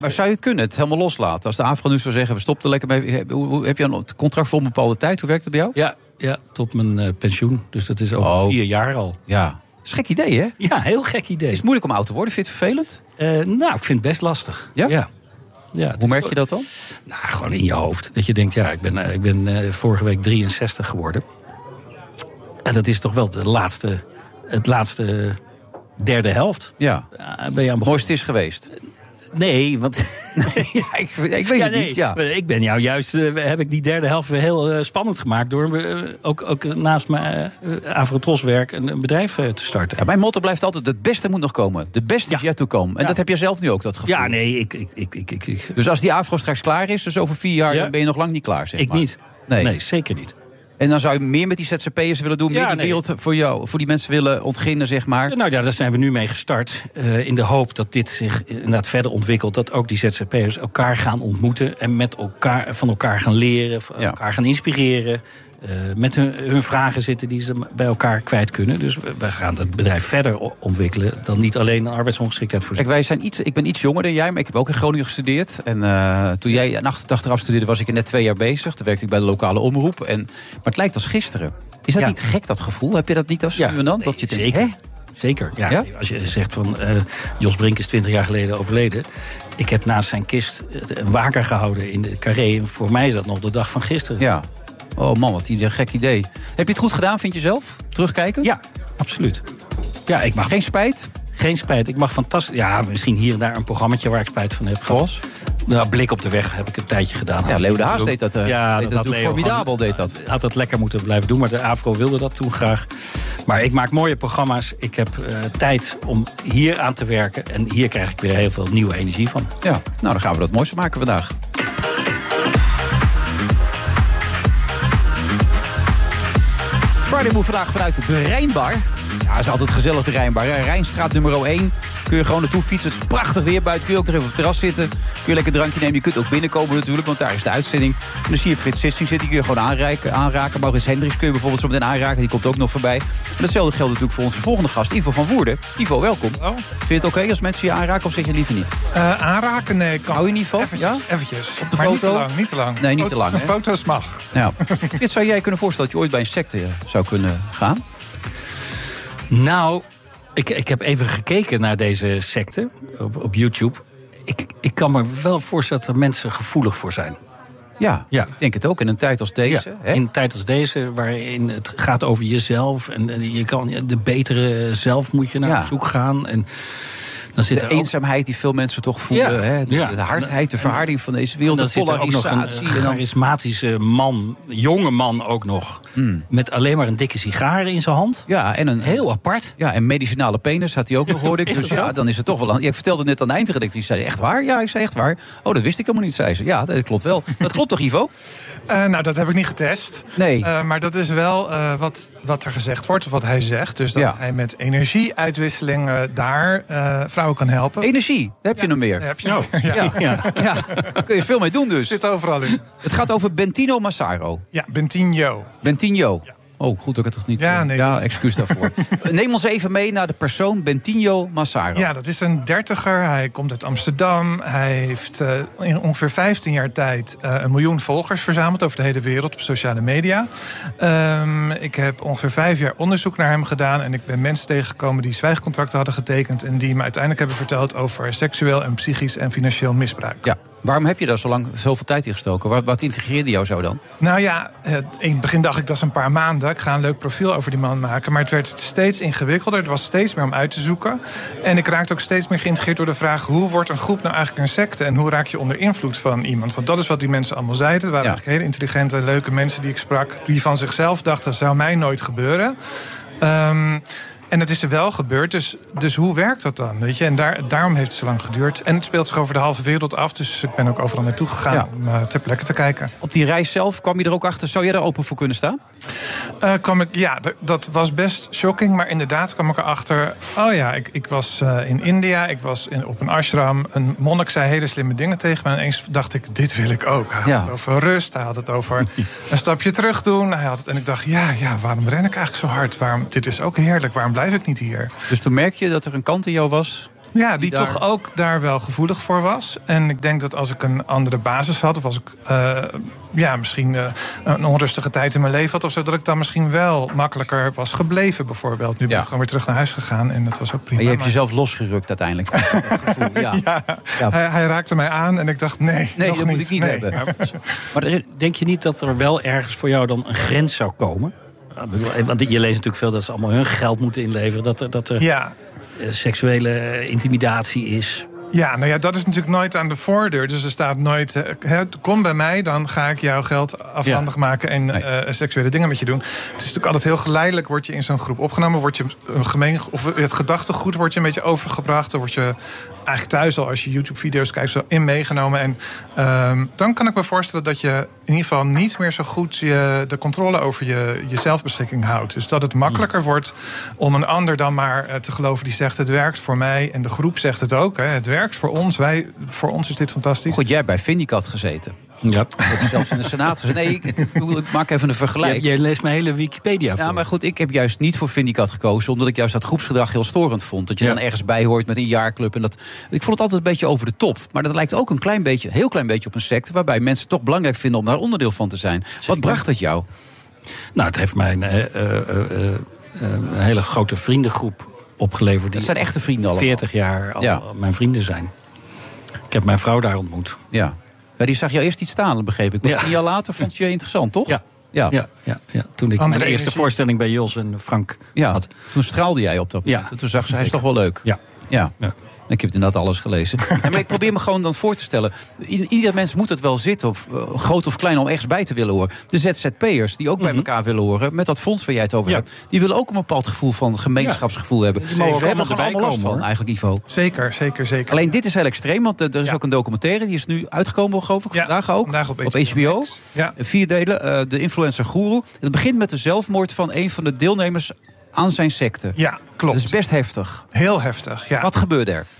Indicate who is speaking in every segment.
Speaker 1: Maar zou je het kunnen, het helemaal loslaten? Als de AVRO nu zou zeggen, we stoppen er lekker mee. Heb je een contract voor een bepaalde tijd? Hoe werkt dat bij jou?
Speaker 2: Ja, tot mijn pensioen. Dus dat is over 4 jaar al.
Speaker 1: Ja, dat is een gek idee, hè?
Speaker 2: Ja, heel gek idee.
Speaker 1: Is het moeilijk om oud te worden? Vind je het vervelend?
Speaker 2: Nou, ik vind het best lastig.
Speaker 1: Ja? Hoe merk je dat dan?
Speaker 2: Nou, gewoon in je hoofd. Dat je denkt, ik ben vorige week 63 geworden. En dat is toch wel het laatste derde helft.
Speaker 1: Ja.
Speaker 2: Ben je aan
Speaker 1: het mooiste is geweest.
Speaker 2: Nee, want...
Speaker 1: ik weet het niet, ja.
Speaker 2: Ik ben jou juist... heb ik die derde helft weer heel spannend gemaakt... door ook naast mijn Avrotros-werk een bedrijf te starten.
Speaker 1: Ja, mijn motto blijft altijd... het beste moet nog komen. De beste is yet to come. En dat heb jij zelf nu ook, dat gevoel.
Speaker 2: Ja, nee, ik...
Speaker 1: Dus als die Avro straks klaar is, dus over 4 jaar... dan ben je nog lang niet klaar, zeg maar.
Speaker 2: Ik niet. Nee, zeker niet.
Speaker 1: En dan zou je meer met die ZZP'ers willen doen... meer die wereld voor die mensen willen ontginnen, zeg maar.
Speaker 2: Nou ja, daar zijn we nu mee gestart. In de hoop dat dit zich inderdaad verder ontwikkelt... dat ook die ZZP'ers elkaar gaan ontmoeten... en van elkaar gaan leren, elkaar gaan inspireren... met hun vragen zitten die ze bij elkaar kwijt kunnen. Dus we gaan het bedrijf verder ontwikkelen... dan niet alleen een arbeidsongeschiktheid voorzien.
Speaker 1: Kijk, ik ben iets jonger dan jij, maar ik heb ook in Groningen gestudeerd. En toen jij in 88 afstudeerde, was ik er net 2 jaar bezig. Toen werkte ik bij de lokale omroep. Maar het lijkt als gisteren. Is dat niet gek, dat gevoel? Heb je dat niet als dan? Dat je
Speaker 2: zeker.
Speaker 1: Denkt,
Speaker 2: Zeker, ja. Als je zegt van Jos Brink is 20 jaar geleden overleden. Ik heb naast zijn kist een waker gehouden in de Carré. En voor mij is dat nog de dag van gisteren.
Speaker 1: Ja. Oh man, wat een gek idee. Heb je het goed gedaan, vind je zelf? Terugkijken?
Speaker 2: Ja, absoluut. Ja, ik mag
Speaker 1: geen spijt?
Speaker 2: Geen spijt. Ik mag fantastisch... Ja, misschien hier en daar een programmaatje waar ik spijt van heb.
Speaker 1: Zoals?
Speaker 2: Nou, Blik op de weg heb ik een tijdje gedaan.
Speaker 1: Ja, Leo de Haas deed dat. Dat formidabel deed dat.
Speaker 2: Had dat lekker moeten blijven doen, maar de AVRO wilde dat toen graag. Maar ik maak mooie programma's. Ik heb tijd om hier aan te werken. En hier krijg ik weer heel veel nieuwe energie van.
Speaker 1: Ja, nou dan gaan we dat mooiste maken vandaag. Friday Move vandaag vanuit de Rijnbar. Ja, het is altijd gezellig, de Rijnbar. Rijnstraat nummer 1. Kun je gewoon naartoe fietsen. Het is prachtig weer buiten. Kun je ook nog even op het terras zitten. Kun je lekker drankje nemen. Je kunt ook binnenkomen natuurlijk, want daar is de uitzending. En dan zie je Frits Sissing zitten. Die kun je gewoon aanraken. Maurits Hendricks kun je bijvoorbeeld zo meteen aanraken. Die komt ook nog voorbij. En hetzelfde geldt natuurlijk voor onze volgende gast, Ivo van Woerden. Ivo, welkom.
Speaker 3: Oh.
Speaker 1: Vind je het oké als mensen je aanraken of zeg je liever niet?
Speaker 3: Aanraken? Nee. Kan.
Speaker 1: Hou je niet van?
Speaker 3: Eventjes.
Speaker 1: Op de
Speaker 3: maar
Speaker 1: foto?
Speaker 3: Niet te lang.
Speaker 1: Nee, niet te lang.
Speaker 3: Foto's mag.
Speaker 1: Ja. Frits, zou jij kunnen voorstellen dat je ooit bij een secte zou kunnen gaan?
Speaker 2: Nou, ik heb even gekeken naar deze secte op YouTube. Ik kan me wel voorstellen dat er mensen gevoelig voor zijn.
Speaker 1: Ja, ik denk het ook. In een tijd als deze.
Speaker 2: Ja,
Speaker 1: hè?
Speaker 2: in een tijd als deze, waarin het gaat over jezelf. En je kan de betere zelf moet je naar op zoek gaan. En dan zit
Speaker 1: de eenzaamheid die veel mensen toch voelen. Hè? De hardheid, de verharding van deze wereld.
Speaker 2: Dan
Speaker 1: de
Speaker 2: zit er ook nog een charismatische man, jonge man ook nog. Met alleen maar een dikke sigaar in zijn hand.
Speaker 1: Ja, en een
Speaker 2: heel apart.
Speaker 1: Ja, en medicinale penis had hij ook nog, hoorde ik. Dus ja, dan is het toch wel... Je vertelde net aan de eindredactrice, zei echt waar? Ja, ik zei echt waar. Oh, dat wist ik helemaal niet, zei ze. Ja, dat klopt wel. Dat klopt toch, Ivo?
Speaker 3: Nou, dat heb ik niet getest.
Speaker 1: Nee.
Speaker 3: Maar dat is wel wat er gezegd wordt, of wat hij zegt. Dus dat hij met energieuitwisselingen daar vrouwen kan helpen.
Speaker 1: Energie, daar heb je nog meer.
Speaker 3: Daar heb je nog meer.
Speaker 1: Ja. Daar kun je veel mee doen dus.
Speaker 3: Zit overal in.
Speaker 1: Het gaat over Bentinho Massaro.
Speaker 3: Ja, Bentinho.
Speaker 1: Bentinho. Ja. Oh, goed dat ik het toch niet...
Speaker 3: Ja,
Speaker 1: excuus daarvoor. Neem ons even mee naar de persoon Bentinho Massaro.
Speaker 3: Ja, dat is een 30er. Hij komt uit Amsterdam. Hij heeft in ongeveer 15 jaar tijd 1 miljoen volgers verzameld over de hele wereld op sociale media. Ik heb ongeveer 5 jaar onderzoek naar hem gedaan. En ik ben mensen tegengekomen die zwijgcontracten hadden getekend. En die me uiteindelijk hebben verteld over seksueel en psychisch en financieel misbruik.
Speaker 1: Ja. Waarom heb je daar zoveel tijd in gestoken? Wat integreerde jou zo dan?
Speaker 3: Nou ja, in het begin dacht ik dat is een paar maanden. Ik ga een leuk profiel over die man maken. Maar het werd steeds ingewikkelder. Het was steeds meer om uit te zoeken. En ik raakte ook steeds meer geïntegreerd door de vraag... hoe wordt een groep nou eigenlijk een secte? En hoe raak je onder invloed van iemand? Want dat is wat die mensen allemaal zeiden. Het waren eigenlijk hele intelligente, leuke mensen die ik sprak... die van zichzelf dachten, dat zou mij nooit gebeuren. En het is er wel gebeurd, dus hoe werkt dat dan? Weet je? En daarom heeft het zo lang geduurd. En het speelt zich over de halve wereld af, dus ik ben ook overal naartoe gegaan om ter plekke te kijken.
Speaker 1: Op die reis zelf kwam je er ook achter, zou jij er open voor kunnen staan?
Speaker 3: Dat was best shocking, maar inderdaad kwam ik erachter... oh ja, ik was in India, ik was op een ashram. Een monnik zei hele slimme dingen tegen me. En ineens dacht ik, dit wil ik ook. Hij had het over rust, hij had het over een stapje terug doen. En ik dacht, waarom ren ik eigenlijk zo hard? Dit is ook heerlijk, waarom blijf ik niet hier?
Speaker 1: Dus toen merk je dat er een kant in jou was...
Speaker 3: Ja, die toch ook daar wel gevoelig voor was. En ik denk dat als ik een andere basis had, of als ik misschien een onrustige tijd in mijn leven had of zo, dat ik dan misschien wel makkelijker was gebleven, bijvoorbeeld. Nu ben ik gewoon weer terug naar huis gegaan en dat was ook prima.
Speaker 1: Maar je hebt jezelf losgerukt uiteindelijk.
Speaker 3: Hij raakte mij aan en ik dacht, nee, dat
Speaker 1: moet ik niet hebben. Ja.
Speaker 2: Maar denk je niet dat er wel ergens voor jou dan een grens zou komen? Want je leest natuurlijk veel dat ze allemaal hun geld moeten inleveren. Dat er seksuele intimidatie is.
Speaker 3: Ja, nou ja, dat is natuurlijk nooit aan de voordeur. Dus er staat nooit, kom bij mij, dan ga ik jouw geld afhandig maken en seksuele dingen met je doen. Het is natuurlijk altijd heel geleidelijk, word je in zo'n groep opgenomen, word je het gedachtegoed wordt je een beetje overgebracht, dan word je eigenlijk thuis al, als je YouTube-video's kijkt, zo in meegenomen. En dan kan ik me voorstellen dat je in ieder geval niet meer zo goed de controle over je zelfbeschikking houdt. Dus dat het makkelijker wordt om een ander dan maar te geloven die zegt, het werkt voor mij. En de groep zegt het ook, het werkt voor ons. Voor ons is dit fantastisch.
Speaker 1: Goed, jij hebt bij Vindicat gezeten.
Speaker 2: Ja.
Speaker 1: Heb je zelfs in de Senaat gezeten? Nee, ik maak even een vergelijking.
Speaker 2: Jij leest mijn hele Wikipedia voor.
Speaker 1: Ja, maar goed, ik heb juist niet voor Vindicat gekozen, omdat ik juist dat groepsgedrag heel storend vond. Dat je dan ergens bij hoort met een jaarclub. En ik vond het altijd een beetje over de top. Maar dat lijkt ook een heel klein beetje op een secte, waarbij mensen toch belangrijk vinden om daar onderdeel van te zijn. Zeker. Wat bracht het jou?
Speaker 2: Nou, het heeft mij een hele grote vriendengroep opgeleverd.
Speaker 1: Dat zijn echte vrienden allemaal.
Speaker 2: 40 jaar al mijn vrienden zijn. Ik heb mijn vrouw daar ontmoet.
Speaker 1: Ja, die zag jou eerst iets staan, begreep ik. Maar 3 jaar later vond je interessant, toch?
Speaker 2: Ja. Toen ik mijn eerste voorstelling bij Jos en Frank had.
Speaker 1: Toen straalde jij op dat moment. Ja, toen zag ze, hij is toch wel leuk. Ja. Ik heb inderdaad alles gelezen. Maar ik probeer me gewoon dan voor te stellen. Ieder mens moet het wel zitten, of groot of klein, om ergens bij te willen horen. De ZZP'ers, die ook bij elkaar willen horen, met dat fonds waar jij het over hebt, die willen ook een bepaald gevoel van gemeenschapsgevoel hebben.
Speaker 2: Die mogen
Speaker 1: we hebben er allemaal last van,
Speaker 2: hoor.
Speaker 1: Eigenlijk, Ivo.
Speaker 3: Zeker.
Speaker 1: Alleen dit is heel extreem, want er is ook een documentaire, die is nu uitgekomen, geloof ik, vandaag ook.
Speaker 3: Vandaag op
Speaker 1: HBO.
Speaker 3: Ja.
Speaker 1: 4 delen, de influencer Guru. Het begint met de zelfmoord van een van de deelnemers aan zijn secte.
Speaker 3: Ja, klopt.
Speaker 1: Dat is best heftig.
Speaker 3: Heel heftig, ja.
Speaker 1: Wat gebeurde er?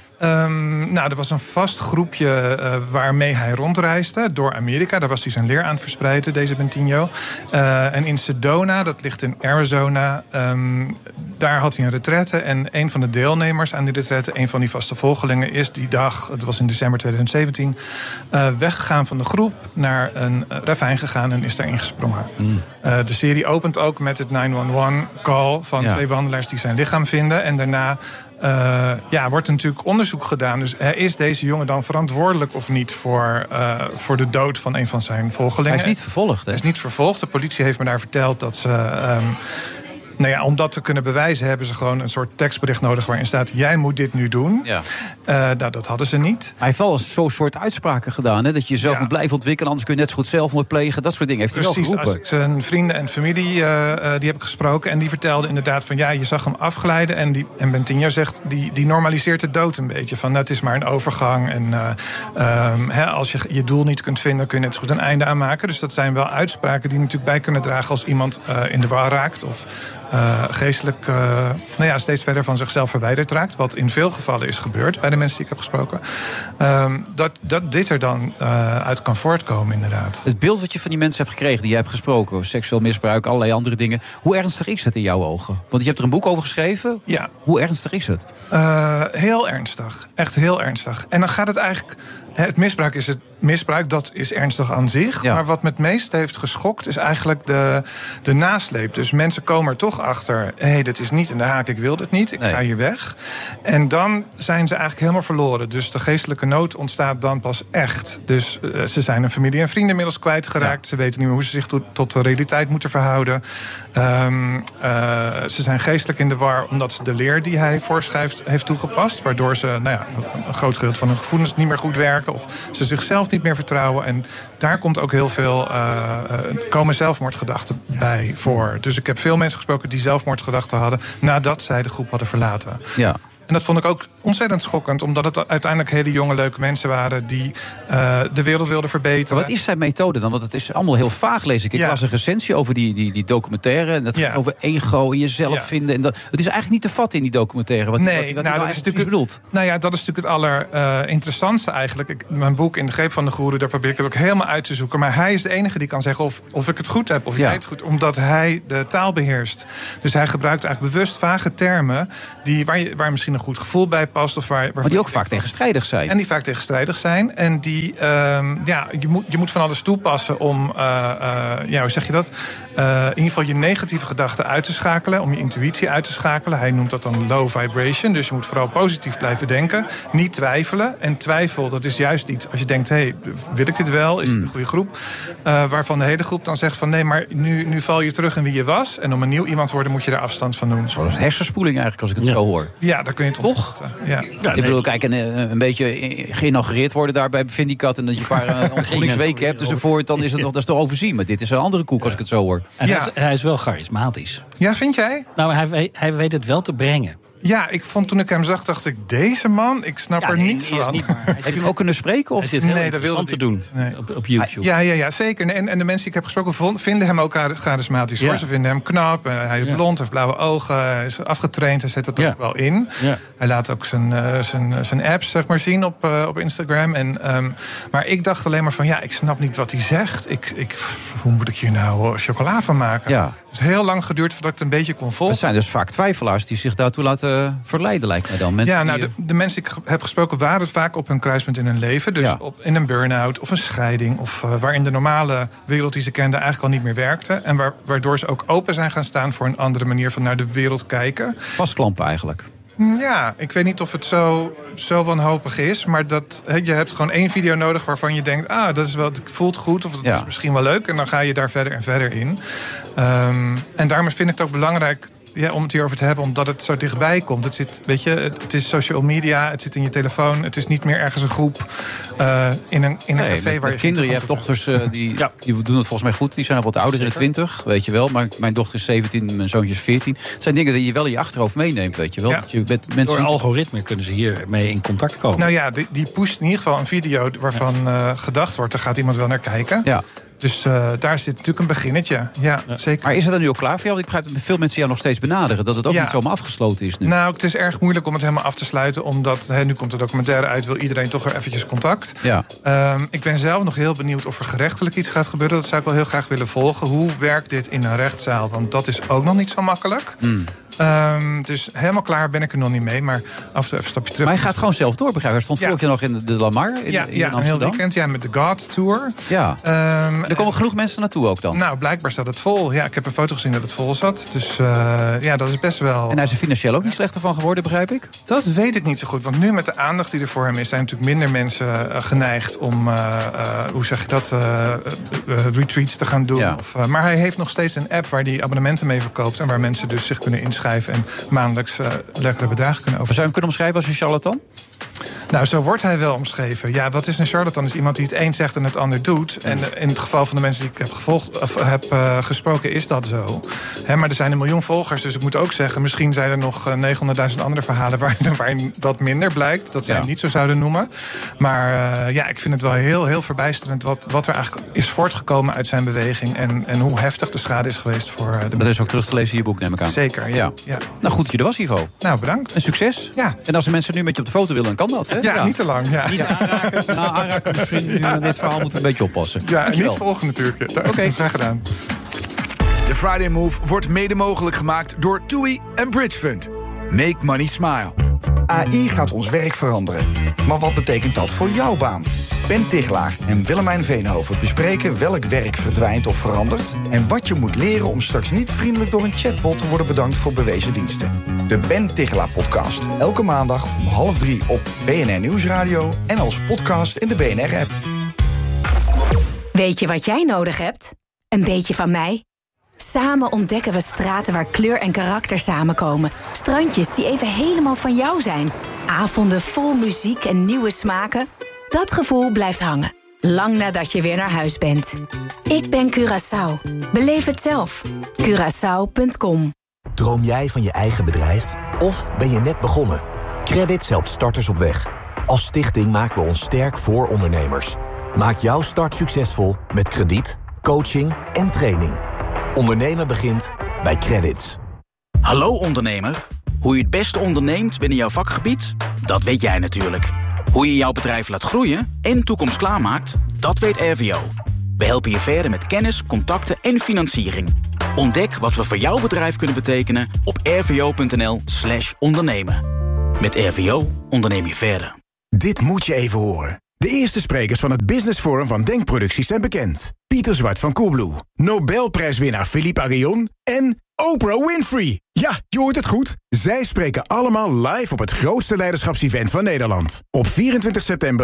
Speaker 3: Er was een vast groepje waarmee hij rondreisde door Amerika. Daar was hij zijn leer aan het verspreiden, deze Bentinho. En in Sedona, dat ligt in Arizona, daar had hij een retraite. En een van de deelnemers aan die retraite, een van die vaste volgelingen, is die dag, het was in december 2017, weggegaan van de groep, naar een ravijn gegaan en is daarin gesprongen. De serie opent ook met het 911-call van 2 wandelaars die zijn lichaam vinden. En daarna wordt natuurlijk onderzoek gedaan. Dus is deze jongen dan verantwoordelijk of niet voor de dood van een van zijn volgelingen?
Speaker 1: Hij is niet vervolgd, hè?
Speaker 3: Hij is niet vervolgd. De politie heeft me daar verteld dat ze om dat te kunnen bewijzen hebben ze gewoon een soort tekstbericht nodig waarin staat, jij moet dit nu doen. Ja. Dat hadden ze niet.
Speaker 1: Hij heeft wel zo'n soort uitspraken gedaan, hè? Dat je jezelf moet blijven ontwikkelen, anders kun je net zo goed zelfmoord plegen. Dat soort dingen heeft hij wel geroepen.
Speaker 3: Als ik zijn vrienden en familie, die heb ik gesproken en die vertelden inderdaad van je zag hem afglijden en Bentinho zegt, die normaliseert de dood een beetje. Van het is maar een overgang en als je je doel niet kunt vinden, kun je net zo goed een einde aan maken. Dus dat zijn wel uitspraken die natuurlijk bij kunnen dragen als iemand in de war raakt of geestelijk steeds verder van zichzelf verwijderd raakt. Wat in veel gevallen is gebeurd bij de mensen die ik heb gesproken. Dat dit er dan uit kan voortkomen, inderdaad.
Speaker 1: Het beeld wat je van die mensen hebt gekregen, die je hebt gesproken, seksueel misbruik, allerlei andere dingen. Hoe ernstig is het in jouw ogen? Want je hebt er een boek over geschreven.
Speaker 3: Ja.
Speaker 1: Hoe ernstig is het?
Speaker 3: Heel ernstig. Echt heel ernstig. En dan gaat het eigenlijk, het misbruik is het misbruik, dat is ernstig aan zich. Ja. Maar wat me het meest heeft geschokt is eigenlijk de nasleep. Dus mensen komen er toch achter, dit is niet in de haak, ik wil dit niet, ik ga hier weg. En dan zijn ze eigenlijk helemaal verloren. Dus de geestelijke nood ontstaat dan pas echt. Dus ze zijn hun familie en vrienden inmiddels kwijtgeraakt. Ja. Ze weten niet meer hoe ze zich tot de realiteit moeten verhouden. Ze zijn geestelijk in de war omdat ze de leer die hij voorschrijft heeft toegepast. Waardoor ze een groot gedeelte van hun gevoelens niet meer goed werken. Of ze zichzelf niet meer vertrouwen. En daar komt ook heel veel komen zelfmoordgedachten bij voor. Dus ik heb veel mensen gesproken die zelfmoordgedachten hadden nadat zij de groep hadden verlaten. Ja. En dat vond ik ook ontzettend schokkend, omdat het uiteindelijk hele jonge, leuke mensen waren die de wereld wilden verbeteren.
Speaker 1: Maar wat is zijn methode dan? Want het is allemaal heel vaag, lees ik. Ik las een recensie over die documentaire. En dat gaat over ego, jezelf vinden. En het is eigenlijk niet te vatten in die documentaire. Wat dat is natuurlijk bedoeld.
Speaker 3: Nou ja, dat is natuurlijk het allerinteressantste eigenlijk. Mijn boek In de Greep van de Goeroe, daar probeer ik het ook helemaal uit te zoeken. Maar hij is de enige die kan zeggen of ik het goed heb, of jij het goed, omdat hij de taal beheerst. Dus hij gebruikt eigenlijk bewust vage termen waar misschien nog goed gevoel bij past. Of maar
Speaker 1: die ook vaak tegenstrijdig zijn.
Speaker 3: En die vaak tegenstrijdig zijn. En die, je moet van alles toepassen om, hoe zeg je dat? In ieder geval je negatieve gedachten uit te schakelen. Om je intuïtie uit te schakelen. Hij noemt dat dan low vibration. Dus je moet vooral positief blijven denken. Niet twijfelen. En twijfel, dat is juist iets. Als je denkt, wil ik dit wel? Is het een goede groep? Waarvan de hele groep dan zegt van nee, maar nu val je terug in wie je was. En om een nieuw iemand te worden moet je daar afstand van doen.
Speaker 1: Zoals hersenspoeling eigenlijk, als ik het zo hoor.
Speaker 3: Ja, daar kun je het
Speaker 1: toch? Ik bedoel, kijk, een beetje geïnaugureerd worden daar bij Vindicat. En dat je een paar ontgroeningsweken hebt tussenvoor. Dan is het nog, dat is toch overzien. Maar dit is een andere koek als ik het zo hoor.
Speaker 2: En hij is wel charismatisch.
Speaker 3: Ja, vind jij?
Speaker 2: Nou, hij weet het wel te brengen.
Speaker 3: Ja, ik vond toen ik hem zag, dacht ik, deze man, ik snap er niets van.
Speaker 1: Heb je hem ook kunnen spreken? Of?
Speaker 2: Hij zit heel interessant te doen op YouTube.
Speaker 3: Ja, zeker. En de mensen die ik heb gesproken vinden hem ook charismatisch. Ja. Hoor. Ze vinden hem knap, hij is blond, heeft blauwe ogen, hij is afgetraind, hij zet dat ook wel in. Ja. Hij laat ook zijn apps zeg maar, zien op Instagram. Maar ik dacht alleen maar van, ik snap niet wat hij zegt. Hoe moet ik hier nou chocola van maken? Ja. Het is heel lang geduurd voordat ik het een beetje kon volgen.
Speaker 1: Het zijn dus vaak twijfelaars die zich daartoe laten verleiden, lijkt mij dan. Mensen
Speaker 3: de mensen die ik heb gesproken waren vaak op een kruispunt in hun leven. Dus in een burn-out of een scheiding. Of waarin de normale wereld die ze kenden eigenlijk al niet meer werkte. En waardoor ze ook open zijn gaan staan voor een andere manier van naar de wereld kijken.
Speaker 1: Vastklampen eigenlijk.
Speaker 3: Ja, ik weet niet of het zo wanhopig is. Maar je hebt gewoon 1 video nodig waarvan je denkt, dat is wel, het voelt goed of het is misschien wel leuk. En dan ga je daar verder en verder in. En daarom vind ik het ook belangrijk om het hierover te hebben, omdat het zo dichtbij komt. Het is social media, het zit in je telefoon. Het is niet meer ergens een groep in een café waar je
Speaker 1: kinderen. Je hebt dochters die doen het volgens mij goed. Die zijn al wat ouder, in de 20, weet je wel. Maar mijn dochter is 17, mijn zoontje is 14. Het zijn dingen die je wel in je achterhoofd meeneemt, weet je wel.
Speaker 2: Ja. Door algoritme kunnen ze hiermee in contact komen.
Speaker 3: Nou ja, die pusht in ieder geval een video waarvan gedacht wordt, daar gaat iemand wel naar kijken. Ja. Dus daar zit natuurlijk een beginnetje. Ja, zeker.
Speaker 1: Maar is het er nu ook klaar voor jou? Want ik begrijp dat veel mensen jou nog steeds benaderen. Dat het ook niet zomaar afgesloten is nu.
Speaker 3: Nou, het is erg moeilijk om het helemaal af te sluiten. Omdat, nu komt de documentaire uit, wil iedereen toch weer eventjes contact. Ja. Ik ben zelf nog heel benieuwd of er gerechtelijk iets gaat gebeuren. Dat zou ik wel heel graag willen volgen. Hoe werkt dit in een rechtszaal? Want dat is ook nog niet zo makkelijk. Dus helemaal klaar ben ik er nog niet mee. Maar af en toe even een stapje terug.
Speaker 1: Maar hij gaat gewoon zelf door, begrijp ik. Hij stond vorig jaar nog in de Lamar in Amsterdam.
Speaker 3: Een heel weekend met de God Tour.
Speaker 1: Ja. Er komen genoeg mensen naartoe ook dan?
Speaker 3: Nou, blijkbaar staat het vol. Ja, ik heb een foto gezien dat het vol zat. Dus dat is best wel...
Speaker 1: En hij is er financieel ook niet slechter van geworden, begrijp ik?
Speaker 3: Dat weet ik niet zo goed. Want nu met de aandacht die er voor hem is, zijn natuurlijk minder mensen geneigd om, hoe zeg je dat, retreats te gaan doen. Ja. Maar hij heeft nog steeds een app waar hij abonnementen mee verkoopt. En waar mensen dus zich kunnen inschrijven en maandelijks lekkere bedragen kunnen over.
Speaker 1: Zou je hem kunnen omschrijven als een charlatan?
Speaker 3: Nou, zo wordt hij wel omschreven. Ja, wat is een charlatan? Is iemand die het een zegt en het ander doet. En in het geval van de mensen die ik heb gesproken, is dat zo. Maar er zijn 1 miljoen volgers, dus ik moet ook zeggen, misschien zijn er nog 900.000 andere verhalen waarin dat minder blijkt. Dat zij hem niet zo zouden noemen. Maar ik vind het wel heel, heel verbijsterend wat er eigenlijk is voortgekomen uit zijn beweging. En hoe heftig de schade is geweest voor de mensen.
Speaker 1: Dat is ook terug te lezen in je boek, neem ik aan.
Speaker 3: Zeker, ja.
Speaker 1: Nou, goed dat je er was, Ivo.
Speaker 3: Nou, bedankt.
Speaker 1: En succes. Ja. En als de mensen nu met je op de foto willen, dan kan dat, hè?
Speaker 3: Ja, niet te lang. Ja.
Speaker 1: Niet aanraken. Nou, aanraken misschien. Dit verhaal moet een beetje oppassen.
Speaker 3: Ja, en niet volgen natuurlijk. Oké, graag gedaan.
Speaker 4: De Friday Move wordt mede mogelijk gemaakt door TUI en Bridge Fund. Make money smile.
Speaker 5: AI gaat ons werk veranderen. Maar wat betekent dat voor jouw baan? Ben Tichelaar en Willemijn Veenhoven bespreken welk werk verdwijnt of verandert en wat je moet leren om straks niet vriendelijk door een chatbot te worden bedankt voor bewezen diensten. De Ben Tichelaar podcast. Elke maandag om 2:30 op BNR Nieuwsradio en als podcast in de BNR-app.
Speaker 6: Weet je wat jij nodig hebt? Een beetje van mij? Samen ontdekken we straten waar kleur en karakter samenkomen. Strandjes die even helemaal van jou zijn. Avonden vol muziek en nieuwe smaken. Dat gevoel blijft hangen. Lang nadat je weer naar huis bent. Ik ben Curaçao. Beleef het zelf. Curaçao.com.
Speaker 7: Droom jij van je eigen bedrijf? Of ben je net begonnen? Credits helpt starters op weg. Als stichting maken we ons sterk voor ondernemers. Maak jouw start succesvol met krediet, coaching en training. Ondernemen begint bij Credits.
Speaker 8: Hallo ondernemer. Hoe je het beste onderneemt binnen jouw vakgebied? Dat weet jij natuurlijk. Hoe je jouw bedrijf laat groeien en toekomst klaarmaakt? Dat weet RVO. We helpen je verder met kennis, contacten en financiering. Ontdek wat we voor jouw bedrijf kunnen betekenen op rvo.nl/ondernemen. Met RVO onderneem je verder.
Speaker 9: Dit moet je even horen. De eerste sprekers van het Business Forum van Denkproducties zijn bekend. Pieter Zwart van Coolblue, Nobelprijswinnaar Philippe Aghion en Oprah Winfrey. Ja, je hoort het goed. Zij spreken allemaal live op het grootste leiderschapsevent van Nederland. Op 24 september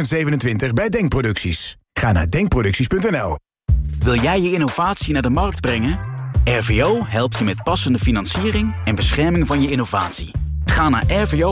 Speaker 9: 2027 bij Denkproducties. Ga naar denkproducties.nl.
Speaker 8: Wil jij je innovatie naar de markt brengen? RVO helpt je met passende financiering en bescherming van je innovatie. Ga naar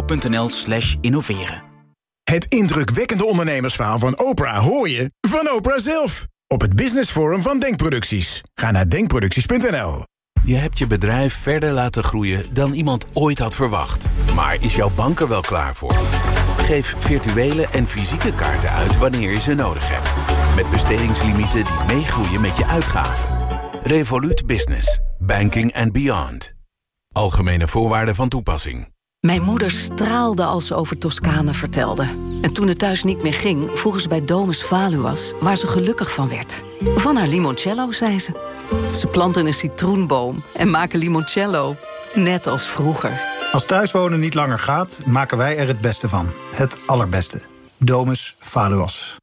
Speaker 8: rvo.nl/innoveren.
Speaker 9: Het indrukwekkende ondernemersverhaal van Oprah hoor je van Oprah zelf. Op het Business Forum van Denkproducties. Ga naar denkproducties.nl.
Speaker 10: Je hebt je bedrijf verder laten groeien dan iemand ooit had verwacht. Maar is jouw bank er wel klaar voor? Geef virtuele en fysieke kaarten uit wanneer je ze nodig hebt. Met bestedingslimieten die meegroeien met je uitgaven. Revolut Business. Banking and beyond. Algemene voorwaarden van toepassing.
Speaker 11: Mijn moeder straalde als ze over Toscane vertelde. En toen het thuis niet meer ging, vroegen ze bij Domus Valuas waar ze gelukkig van werd. Van haar limoncello, zei ze. Ze planten een citroenboom en maken limoncello. Net als vroeger.
Speaker 12: Als thuiswonen niet langer gaat, maken wij er het beste van. Het allerbeste. Domus Valuas.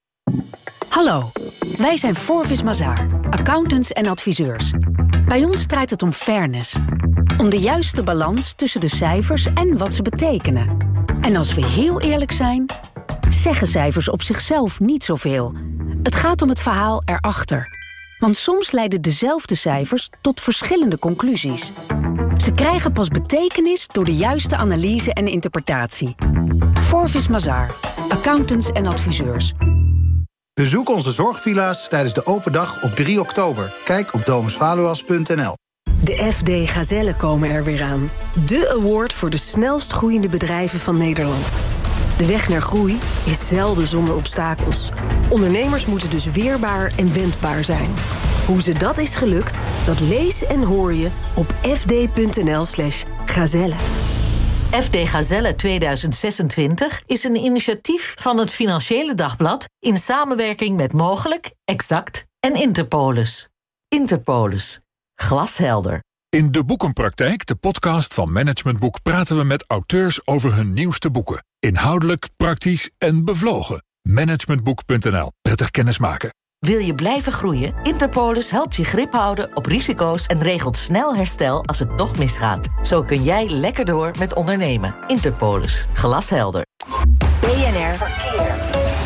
Speaker 6: Hallo, wij zijn Forvis Mazars, accountants en adviseurs. Bij ons draait het om fairness. Om de juiste balans tussen de cijfers en wat ze betekenen. En als we heel eerlijk zijn, zeggen cijfers op zichzelf niet zoveel. Het gaat om het verhaal erachter. Want soms leiden dezelfde cijfers tot verschillende conclusies. Ze krijgen pas betekenis door de juiste analyse en interpretatie. Forvis Mazars, accountants en adviseurs.
Speaker 12: Bezoek onze zorgvilla's tijdens de open dag op 3 oktober. Kijk op domusvaluas.nl.
Speaker 13: De FD Gazellen komen er weer aan. De award voor de snelst groeiende bedrijven van Nederland. De weg naar groei is zelden zonder obstakels. Ondernemers moeten dus weerbaar en wendbaar zijn. Hoe ze dat is gelukt, dat lees en hoor je op fd.nl/gazelle.
Speaker 14: FD Gazelle 2026 is een initiatief van het Financiële Dagblad in samenwerking met Mogelijk, Exact en Interpolis. Interpolis. Glashelder.
Speaker 15: In De Boekenpraktijk, de podcast van Management Boek, praten we met auteurs over hun nieuwste boeken. Inhoudelijk, praktisch en bevlogen. Managementboek.nl. Prettig kennismaken.
Speaker 14: Wil je blijven groeien? Interpolis helpt je grip houden op risico's en regelt snel herstel als het toch misgaat. Zo kun jij lekker door met ondernemen. Interpolis. Glashelder.
Speaker 6: BNR Verkeer.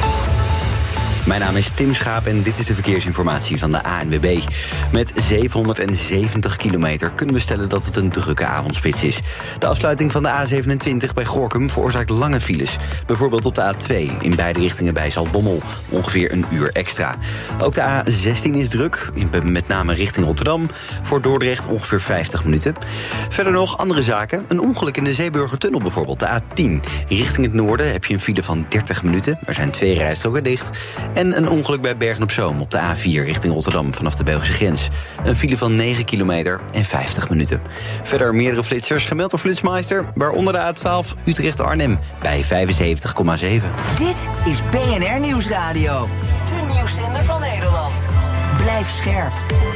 Speaker 16: Mijn naam is Tim Schaap en dit is de verkeersinformatie van de ANWB. Met 770 kilometer kunnen we stellen dat het een drukke avondspits is. De afsluiting van de A27 bij Gorinchem veroorzaakt lange files. Bijvoorbeeld op de A2 in beide richtingen bij Zaltbommel. Ongeveer een uur extra. Ook de A16 is druk, met name richting Rotterdam. Voor Dordrecht ongeveer 50 minuten. Verder nog andere zaken. Een ongeluk in de Zeeburgertunnel bijvoorbeeld. De A10 richting het noorden heb je een file van 30 minuten. Er zijn 2 rijstroken dicht. En een ongeluk bij Bergen-op-Zoom op de A4 richting Rotterdam vanaf de Belgische grens. Een file van 9 kilometer en 50 minuten. Verder meerdere flitsers gemeld door Flitsmeister, waaronder de A12 Utrecht-Arnhem bij 75,7.
Speaker 17: Dit is BNR Nieuwsradio. De nieuwszender van Nederland. Blijf scherp.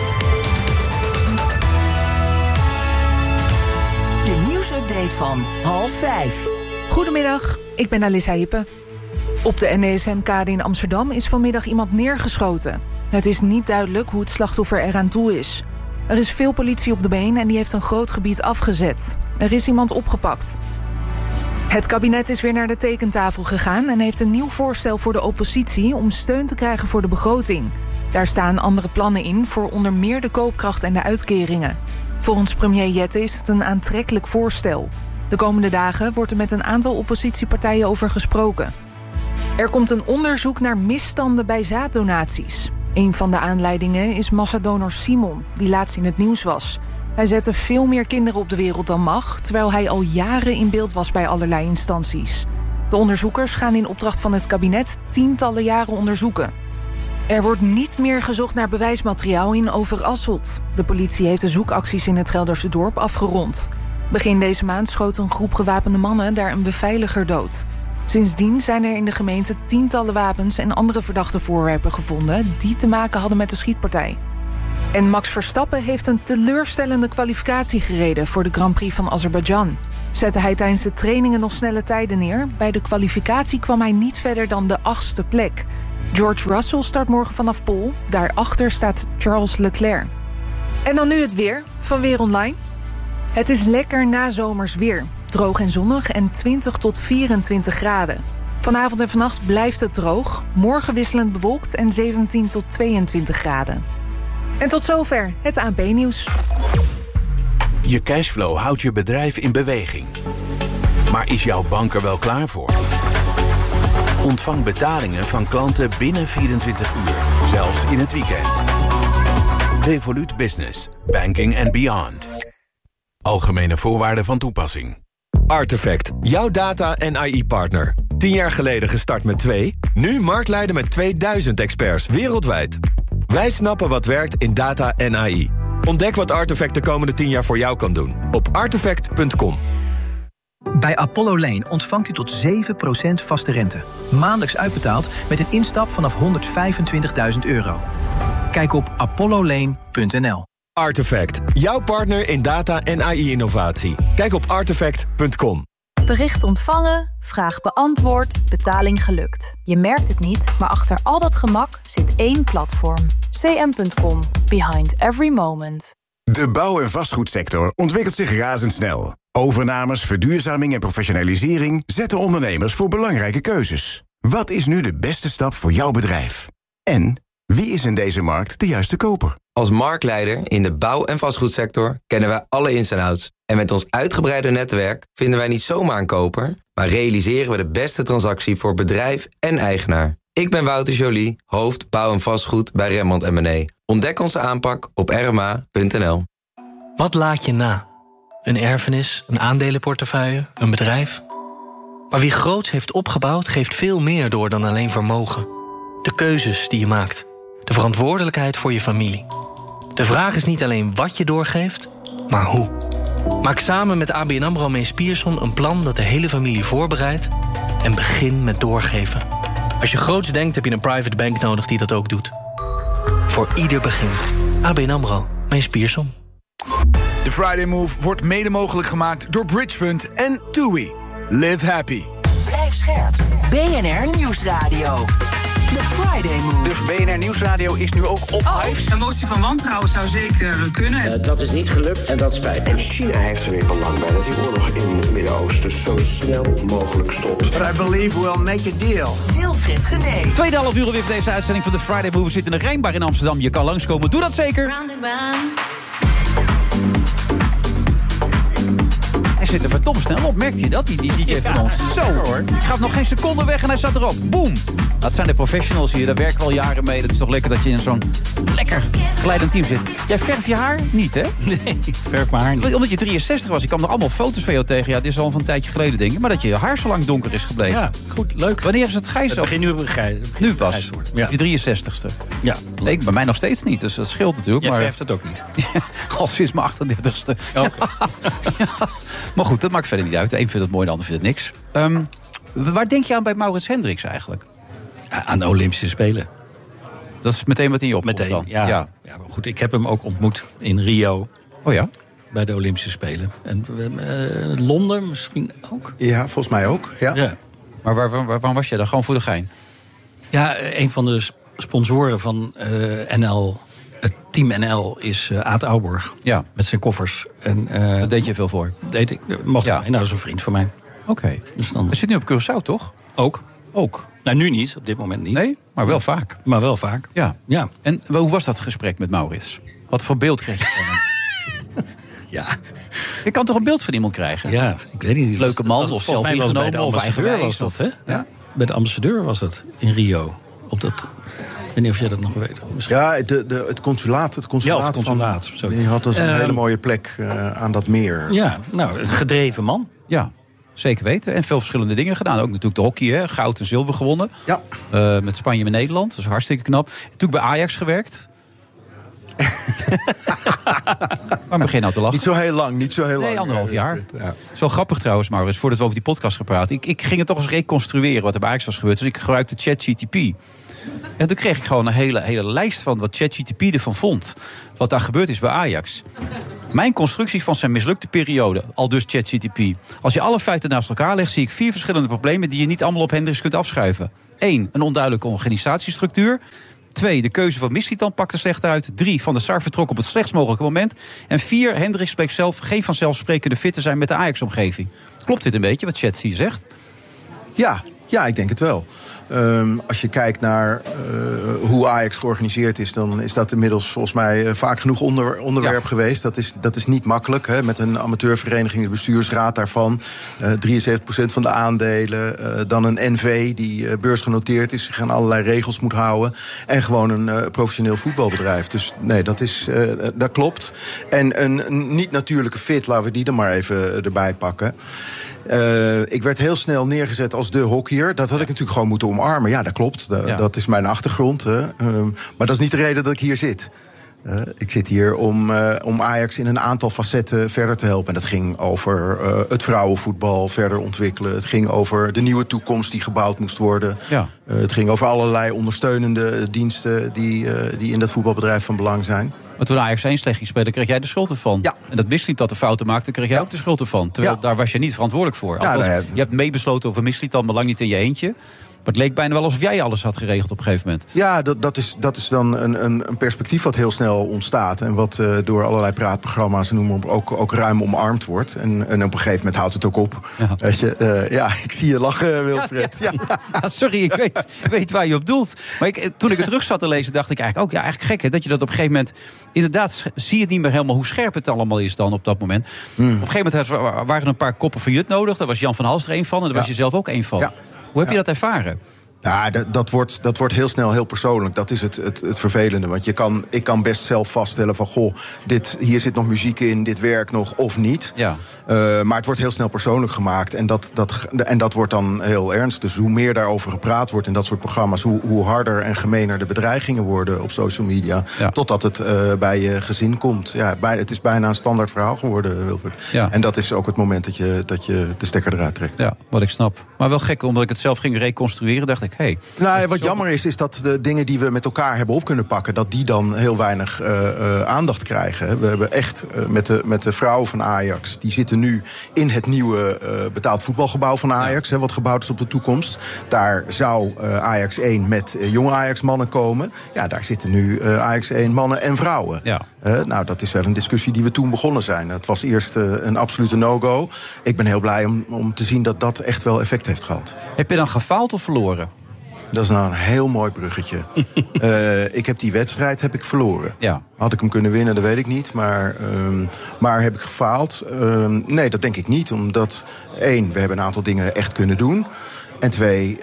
Speaker 17: De nieuwsupdate van 4:30.
Speaker 18: Goedemiddag, ik ben Alissa Jippe. Op de NDSM-kade in Amsterdam is vanmiddag iemand neergeschoten. Het is niet duidelijk hoe het slachtoffer eraan toe is. Er is veel politie op de been en die heeft een groot gebied afgezet. Er is iemand opgepakt. Het kabinet is weer naar de tekentafel gegaan en heeft een nieuw voorstel voor de oppositie om steun te krijgen voor de begroting. Daar staan andere plannen in voor onder meer de koopkracht en de uitkeringen. Volgens premier Jette is het een aantrekkelijk voorstel. De komende dagen wordt er met een aantal oppositiepartijen over gesproken. Er komt een onderzoek naar misstanden bij zaaddonaties. Een van de aanleidingen is massadonor Simon, die laatst in het nieuws was. Hij zette veel meer kinderen op de wereld dan mag, terwijl hij al jaren in beeld was bij allerlei instanties. De onderzoekers gaan in opdracht van het kabinet tientallen jaren onderzoeken. Er wordt niet meer gezocht naar bewijsmateriaal in Overasselt. De politie heeft de zoekacties in het Gelderse dorp afgerond. Begin deze maand schoot een groep gewapende mannen daar een beveiliger dood. Sindsdien zijn er in de gemeente tientallen wapens en andere verdachte voorwerpen gevonden die te maken hadden met de schietpartij. En Max Verstappen heeft een teleurstellende kwalificatie gereden voor de Grand Prix van Azerbeidzjan. Zette hij tijdens de trainingen nog snelle tijden neer. Bij de kwalificatie kwam hij niet verder dan de 8e plek. George Russell start morgen vanaf pole. Daarachter staat Charles Leclerc. En dan nu het weer van Weer Online. Het is lekker nazomers weer. Droog en zonnig en 20 tot 24 graden. Vanavond en vannacht blijft het droog. Morgen wisselend bewolkt en 17 tot 22 graden. En tot zover het ANP-nieuws.
Speaker 10: Je cashflow houdt je bedrijf in beweging. Maar is jouw bank er wel klaar voor? Ontvang betalingen van klanten binnen 24 uur, zelfs in het weekend. Revolut Business, banking and beyond. Algemene voorwaarden van toepassing.
Speaker 19: Artefact, jouw data- en AI-partner. 10 jaar geleden gestart met 2, nu marktleider met 2000 experts wereldwijd. Wij snappen wat werkt in data en AI. Ontdek wat Artefact de komende 10 jaar voor jou kan doen op artefact.com.
Speaker 20: Bij Apollo Lane ontvangt u tot 7% vaste rente. Maandelijks uitbetaald met een instap vanaf €125.000. Kijk op apollolane.nl.
Speaker 19: Artefact, jouw partner in data en AI-innovatie. Kijk op artefact.com.
Speaker 21: Bericht ontvangen, vraag beantwoord, betaling gelukt. Je merkt het niet, maar achter al dat gemak zit één platform. cm.com. Behind every moment.
Speaker 9: De bouw- en vastgoedsector ontwikkelt zich razendsnel. Overnames, verduurzaming en professionalisering zetten ondernemers voor belangrijke keuzes. Wat is nu de beste stap voor jouw bedrijf? En wie is in deze markt de juiste koper?
Speaker 22: Als marktleider in de bouw- en vastgoedsector kennen wij alle ins en outs. En met ons uitgebreide netwerk vinden wij niet zomaar een koper, maar realiseren we de beste transactie voor bedrijf en eigenaar. Ik ben Wouter Joly, hoofd bouw- en vastgoed bij Remmond M&A. Ontdek onze aanpak op rma.nl.
Speaker 23: Wat laat je na? Een erfenis, een aandelenportefeuille, een bedrijf? Maar wie groots heeft opgebouwd, geeft veel meer door dan alleen vermogen. De keuzes die je maakt. De verantwoordelijkheid voor je familie. De vraag is niet alleen wat je doorgeeft, maar hoe. Maak samen met ABN AMRO Mees Pierson een plan dat de hele familie voorbereidt en begin met doorgeven. Als je groots denkt, heb je een private bank nodig die dat ook doet. Voor ieder begin. ABN AMRO Mees Pierson.
Speaker 4: De Friday Move wordt mede mogelijk gemaakt door Bridge Fund en TUI. Live happy.
Speaker 17: Blijf scherp. BNR Nieuwsradio. De Friday Move.
Speaker 24: De BNR Nieuwsradio is nu ook op hype.
Speaker 25: Een motie van wantrouwen zou zeker kunnen.
Speaker 24: Dat is niet gelukt en dat spijt.
Speaker 26: En China heeft er weer belang bij dat die oorlog in het Midden-Oosten zo snel mogelijk stopt.
Speaker 24: But I believe we'll make a deal.
Speaker 17: Wilfried Genee.
Speaker 1: Tweede half uur weer voor deze uitzending van de Friday Move. We zitten in de Rijnbar in Amsterdam. Je kan langskomen. Doe dat zeker. Hij zit er verdomd snel op, merkt je dat, die DJ van ons? Zo, ik ga nog geen seconde weg en hij zat erop. Boom! Dat zijn de professionals hier, daar werken we al jaren mee. Dat is toch lekker dat je in zo'n lekker glijdend team zit. Jij verf je haar niet, hè?
Speaker 2: Nee, ik verf mijn haar niet.
Speaker 1: Omdat je 63 was, ik kwam nog allemaal foto's van jou tegen. Ja, dit is al van een tijdje geleden, denk ik. Maar dat je haar zo lang donker is gebleven.
Speaker 2: Ja, goed, leuk.
Speaker 1: Wanneer is het grijs?
Speaker 2: Het begint nu op een grijs.
Speaker 1: Nu pas,
Speaker 2: ja.
Speaker 1: Je 63ste.
Speaker 2: Ja.
Speaker 1: Nee, bij mij nog steeds niet, dus dat scheelt natuurlijk.
Speaker 2: Jij
Speaker 1: maar
Speaker 2: verft het ook niet.
Speaker 1: Al sinds mijn 38ste.
Speaker 2: Okay.
Speaker 1: Ja. Maar goed, dat maakt verder niet uit. De een vindt het mooi, de ander vindt het niks. Waar denk je aan bij Maurits Hendricks eigenlijk?
Speaker 2: Ja, aan de Olympische Spelen.
Speaker 1: Dat is meteen wat in je opkomt
Speaker 2: meteen,
Speaker 1: dan?
Speaker 2: ja. Ja, maar goed, ik heb hem ook ontmoet in Rio.
Speaker 1: Oh ja?
Speaker 2: Bij de Olympische Spelen. En Londen misschien ook?
Speaker 26: Ja, volgens mij ook. Ja.
Speaker 1: Maar waar was je dan? Gewoon voor de gein?
Speaker 2: Ja, een van de sponsoren van NL... Het team NL is Aad Ouborg.
Speaker 1: Ja.
Speaker 2: Met zijn koffers. En,
Speaker 1: daar deed je veel voor?
Speaker 2: Deed ik. Mocht ja. Nou, dat is een vriend van mij.
Speaker 1: Oké.
Speaker 2: Dus dan...
Speaker 1: Je zit nu op Curaçao, toch?
Speaker 2: Ook.
Speaker 1: Ook?
Speaker 2: Nou, nu niet. Op dit moment niet.
Speaker 1: Nee, maar wel vaak.
Speaker 2: Maar wel vaak.
Speaker 1: Ja.
Speaker 2: Ja.
Speaker 1: En hoe was dat gesprek met Maurits? Wat voor beeld kreeg je van hem?
Speaker 2: Ja.
Speaker 1: Je kan toch een beeld van iemand krijgen?
Speaker 2: Ja, ik weet niet.
Speaker 1: Leuke man of zelf ingenomen of eigenwijs.
Speaker 2: Was dat, hè?
Speaker 1: Ja?
Speaker 2: Bij de ambassadeur was dat in Rio. Op dat... Ik weet niet of jij dat nog weet. Misschien.
Speaker 26: Ja, het consulaat. Het
Speaker 2: consulaat.
Speaker 26: Die had dus een hele mooie plek aan dat meer.
Speaker 2: Ja, nou, een gedreven man.
Speaker 1: Ja, zeker weten. En veel verschillende dingen gedaan. Ook natuurlijk de hockey, hè? Goud en zilver gewonnen.
Speaker 26: Ja.
Speaker 1: Met Spanje en Nederland. Dat is hartstikke knap. Natuurlijk bij Ajax gewerkt. Maar begin nou te lachen.
Speaker 26: Niet zo heel lang.
Speaker 1: Nee, 1,5 jaar. Ja. Zo grappig trouwens, Maurits, voordat we over die podcast gaan praten. Ik ging het toch eens reconstrueren wat er bij Ajax was gebeurd. Dus ik gebruikte ChatGPT. En toen kreeg ik gewoon een hele lijst van wat ChatGPT ervan vond. Wat daar gebeurd is bij Ajax. Mijn constructie van zijn mislukte periode, aldus ChatGPT. Als je alle feiten naast elkaar legt, zie ik 4 verschillende problemen die je niet allemaal op Hendricks kunt afschuiven. 1. Een onduidelijke organisatiestructuur. 2. De keuze van Mislintat pakte slecht uit. 3. Van der Sar vertrok op het slechtst mogelijke moment. En 4. Hendricks bleek zelf geen vanzelfsprekende fit te zijn met de Ajax-omgeving. Klopt dit een beetje, wat Chat hier zegt?
Speaker 3: Ja, ik denk het wel. Als je kijkt naar hoe Ajax georganiseerd is, dan is dat inmiddels volgens mij vaak genoeg onderwerp geweest. Dat is niet makkelijk. Hè? Met een amateurvereniging, de bestuursraad daarvan, 73% van de aandelen, dan een NV die beursgenoteerd is, zich aan allerlei regels moet houden, en gewoon een professioneel voetbalbedrijf. Dus nee, dat klopt. En een niet-natuurlijke fit, laten we die er maar even erbij pakken. Ik werd heel snel neergezet als de hockeyer. Dat had ik natuurlijk gewoon moeten omarmen. Ja, dat klopt. Dat is mijn achtergrond. Maar dat is niet de reden dat ik hier zit. Ik zit hier om Ajax in een aantal facetten verder te helpen. En dat ging over het vrouwenvoetbal verder ontwikkelen. Het ging over de nieuwe toekomst die gebouwd moest worden. Ja. Het ging over allerlei ondersteunende diensten die in dat voetbalbedrijf van belang zijn.
Speaker 1: Maar toen Ajax 1 slecht ging spelen, kreeg jij de schuld ervan. Ja. En dat Mislintat dat de fouten maakte, kreeg jij ook de schuld ervan. Terwijl daar was je niet verantwoordelijk voor. Althans, je hebt meebesloten over Mislintat, maar lang niet in je eentje. Maar het leek bijna wel alsof jij alles had geregeld op een gegeven moment. Ja,
Speaker 3: dat is dan een perspectief wat heel snel ontstaat. En wat door allerlei praatprogramma's en noem maar op ook ruim omarmd wordt. En op een gegeven moment houdt het ook op. Ja. Weet je, ik zie je lachen, Wilfred. Ja.
Speaker 1: Sorry, ik weet waar je op doelt. Maar toen ik het terug zat te lezen, dacht ik eigenlijk ook, eigenlijk gek hè, dat je dat op een gegeven moment, inderdaad, zie je niet meer helemaal hoe scherp het allemaal is dan op dat moment. Op een gegeven moment waren er een paar koppen van Jut nodig. Daar was Jan van Halst er één van en daar was je zelf ook één van. Ja. Hoe heb je dat ervaren?
Speaker 3: Ja, dat wordt heel snel heel persoonlijk. Dat is het vervelende. Want ik kan best zelf vaststellen van, goh, hier zit nog muziek in, dit werkt nog of niet. Ja. Maar het wordt heel snel persoonlijk gemaakt. En dat wordt dan heel ernstig. Dus hoe meer daarover gepraat wordt in dat soort programma's, hoe harder en gemener de bedreigingen worden op social media. Ja. Totdat het bij je gezin komt. Ja, het is bijna een standaard verhaal geworden, Wilfred. Ja. En dat is ook het moment dat je de stekker eruit trekt.
Speaker 1: Ja, wat ik snap. Maar wel gek, omdat ik het zelf ging reconstrueren, dacht ik,
Speaker 3: wat jammer is dat de dingen die we met elkaar hebben op kunnen pakken, dat die dan heel weinig aandacht krijgen. We hebben echt met de vrouwen van Ajax, die zitten nu in het nieuwe betaald voetbalgebouw van Ajax, wat gebouwd is op de toekomst. Daar zou Ajax 1 met jonge Ajax-mannen komen. Ja, daar zitten nu Ajax 1 mannen en vrouwen. Ja. Dat is wel een discussie die we toen begonnen zijn. Het was eerst een absolute no-go. Ik ben heel blij om te zien dat dat echt wel effect heeft gehad.
Speaker 1: Heb je dan gefaald of verloren?
Speaker 3: Dat is nou een heel mooi bruggetje. Ik heb die wedstrijd verloren. Ja. Had ik hem kunnen winnen, dat weet ik niet. Maar heb ik gefaald? Nee, dat denk ik niet. Omdat 1, we hebben een aantal dingen echt kunnen doen. En 2,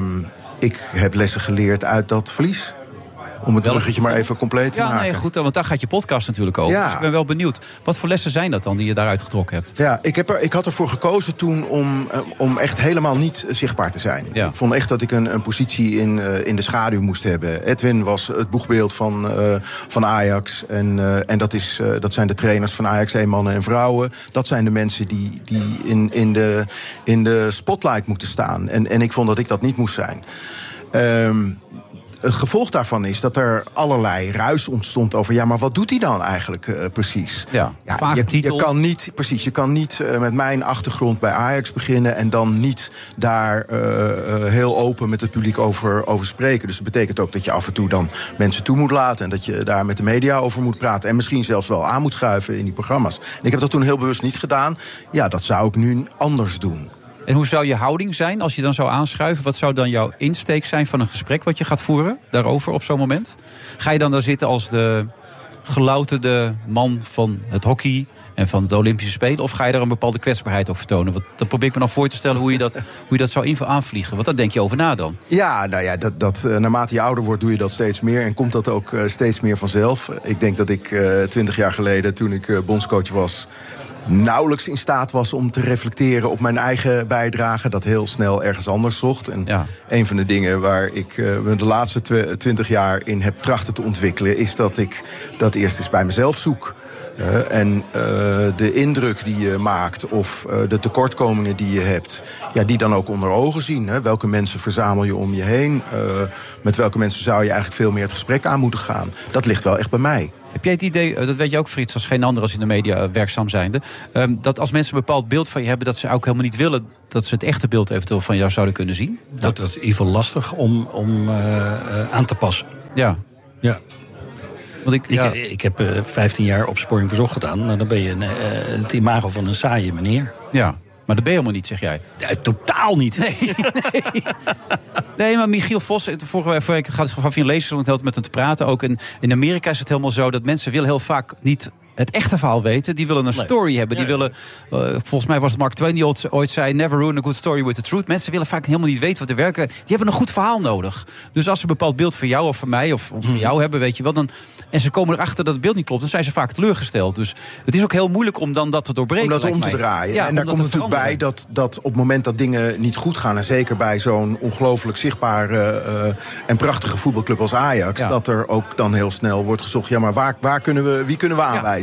Speaker 3: ik heb lessen geleerd uit dat verlies. Om het bruggetje maar even compleet te maken.
Speaker 1: Ja, nee, goed, want daar gaat je podcast natuurlijk over. Ja. Dus ik ben wel benieuwd. Wat voor lessen zijn dat dan die je daaruit getrokken hebt?
Speaker 3: Ja, ik had ervoor gekozen toen om echt helemaal niet zichtbaar te zijn. Ja. Ik vond echt dat ik een positie in de schaduw moest hebben. Edwin was het boegbeeld van Ajax. En dat zijn de trainers van Ajax 1 mannen en vrouwen. Dat zijn de mensen die in de spotlight moeten staan. En ik vond dat ik dat niet moest zijn. Het gevolg daarvan is dat er allerlei ruis ontstond over, ja, maar wat doet hij dan eigenlijk precies? Ja, je kan niet met mijn achtergrond bij Ajax beginnen en dan niet daar heel open met het publiek over spreken. Dus dat betekent ook dat je af en toe dan mensen toe moet laten en dat je daar met de media over moet praten en misschien zelfs wel aan moet schuiven in die programma's. En ik heb dat toen heel bewust niet gedaan. Ja, dat zou ik nu anders doen.
Speaker 1: En hoe zou je houding zijn als je dan zou aanschuiven? Wat zou dan jouw insteek zijn van een gesprek wat je gaat voeren daarover op zo'n moment? Ga je dan daar zitten als de gelouterde man van het hockey en van de Olympische Spelen? Of ga je daar een bepaalde kwetsbaarheid ook vertonen? Want dan probeer ik me nog voor te stellen hoe je dat zou aanvliegen. Want daar denk je over na dan.
Speaker 3: Ja, nou ja, naarmate je ouder wordt doe je dat steeds meer. En komt dat ook steeds meer vanzelf. Ik denk dat ik 20 jaar geleden, toen ik bondscoach was, nauwelijks in staat was om te reflecteren op mijn eigen bijdrage, dat heel snel ergens anders zocht. En een van de dingen waar ik me de laatste 20 jaar in heb trachten te ontwikkelen, is dat ik dat eerst eens bij mezelf zoek. En de indruk die je maakt of de tekortkomingen die je hebt, ja, die dan ook onder ogen zien. Hè? Welke mensen verzamel je om je heen? Met welke mensen zou je eigenlijk veel meer het gesprek aan moeten gaan? Dat ligt wel echt bij mij.
Speaker 1: Heb jij het idee, dat weet je ook Frits, als geen ander als in de media werkzaam zijnde, dat als mensen een bepaald beeld van je hebben, dat ze ook helemaal niet willen dat ze het echte beeld eventueel van jou zouden kunnen zien?
Speaker 2: Dat is in ieder geval lastig om aan te passen.
Speaker 1: Ja.
Speaker 2: Want ik heb 15 jaar opsporing verzocht gedaan. Nou, dan ben je het imago van een saaie meneer.
Speaker 1: Ja. Maar dat ben je helemaal niet, zeg jij?
Speaker 2: Ja, totaal niet.
Speaker 1: Nee, maar Michiel Vos, vorige week gaf je een lezersrondheid met hem te praten ook. En in Amerika is het helemaal zo dat mensen willen heel vaak niet het echte verhaal weten. Die willen een story hebben. Die willen, volgens mij was het Mark Twain die ooit zei, never ruin a good story with the truth. Mensen willen vaak helemaal niet weten wat er werken. Die hebben een goed verhaal nodig. Dus als ze een bepaald beeld van jou of van mij of van jou hebben, weet je wel, dan, en ze komen erachter dat het beeld niet klopt, dan zijn ze vaak teleurgesteld. Dus het is ook heel moeilijk om dan dat te doorbreken.
Speaker 3: Om dat om te draaien. Ja, en daar komt natuurlijk bij dat op het moment dat dingen niet goed gaan, en zeker bij zo'n ongelooflijk zichtbare en prachtige voetbalclub als Ajax, dat er ook dan heel snel wordt gezocht, ja, maar wie kunnen we aanwijzen?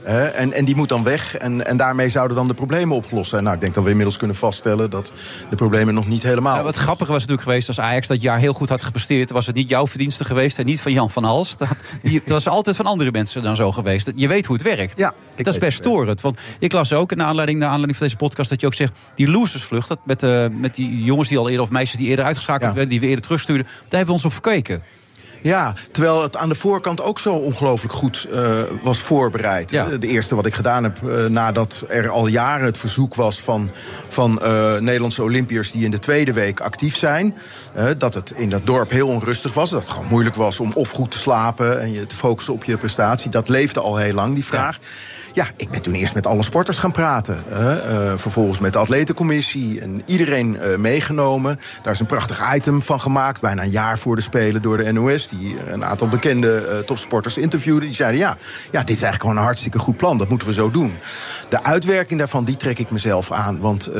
Speaker 3: En die moet dan weg. En daarmee zouden dan de problemen opgelost zijn. Nou, ik denk dat we inmiddels kunnen vaststellen dat de problemen nog niet helemaal...
Speaker 1: Ja, wat grappig was natuurlijk geweest als Ajax dat jaar heel goed had gepresteerd. Was het niet jouw verdienste geweest en niet van Jan van Hals. Dat was altijd van andere mensen dan zo geweest. Je weet hoe het werkt. Ja, dat is best storend. Want ik las ook, naar aanleiding van deze podcast, dat je ook zegt, die losersvlucht, dat met die jongens die al eerder, of meisjes die eerder uitgeschakeld werden, die we eerder terugstuurden, daar hebben we ons op gekeken.
Speaker 3: Ja, terwijl het aan de voorkant ook zo ongelooflijk goed was voorbereid. Ja. De eerste wat ik gedaan heb nadat er al jaren het verzoek was van Nederlandse Olympiërs die in de tweede week actief zijn. Dat het in dat dorp heel onrustig was. Dat het gewoon moeilijk was om of goed te slapen en je te focussen op je prestatie. Dat leefde al heel lang, die vraag. Ja, ik ben toen eerst met alle sporters gaan praten. Vervolgens met de atletencommissie en iedereen meegenomen. Daar is een prachtig item van gemaakt, bijna een jaar voor de Spelen door de NOS, die een aantal bekende topsporters interviewde. Die zeiden, ja, dit is eigenlijk gewoon een hartstikke goed plan. Dat moeten we zo doen. De uitwerking daarvan, die trek ik mezelf aan. Want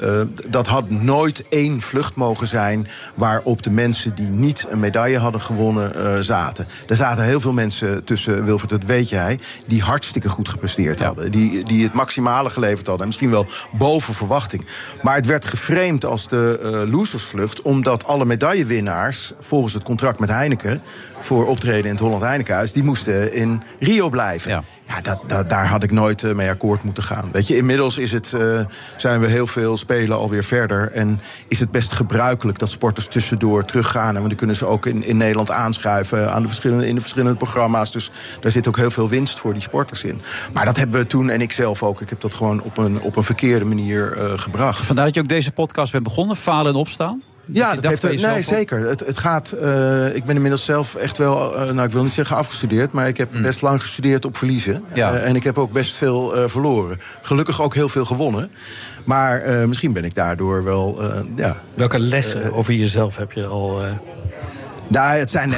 Speaker 3: dat had nooit één vlucht mogen zijn waarop de mensen die niet een medaille hadden gewonnen zaten. Er zaten heel veel mensen tussen, Wilfred, dat weet jij, die hartstikke goed gepresteerd hadden. Die het maximale geleverd hadden. En misschien wel boven verwachting. Maar het werd geframed als de losersvlucht, omdat alle medaillewinnaars volgens het contract met Heineken voor optreden in het Holland Heinekenhuis, die moesten in Rio blijven. Ja, daar had ik nooit mee akkoord moeten gaan. Weet je, inmiddels zijn we heel veel spelen alweer verder. En is het best gebruikelijk dat sporters tussendoor teruggaan. Want dan kunnen ze ook in Nederland aanschuiven in de verschillende programma's. Dus daar zit ook heel veel winst voor die sporters in. Maar dat hebben we toen, en ik zelf ook, ik heb dat gewoon op een verkeerde manier gebracht.
Speaker 1: Vandaar dat je ook deze podcast bent begonnen, Falen en Opstaan.
Speaker 3: Ja, dat heeft nee, zeker. Het gaat. Ik ben inmiddels zelf echt wel, ik wil niet zeggen afgestudeerd, maar ik heb best lang gestudeerd op verliezen. Ja. En ik heb ook best veel verloren. Gelukkig ook heel veel gewonnen. Maar misschien ben ik daardoor wel.
Speaker 2: Welke lessen over jezelf heb je al?
Speaker 3: Nou,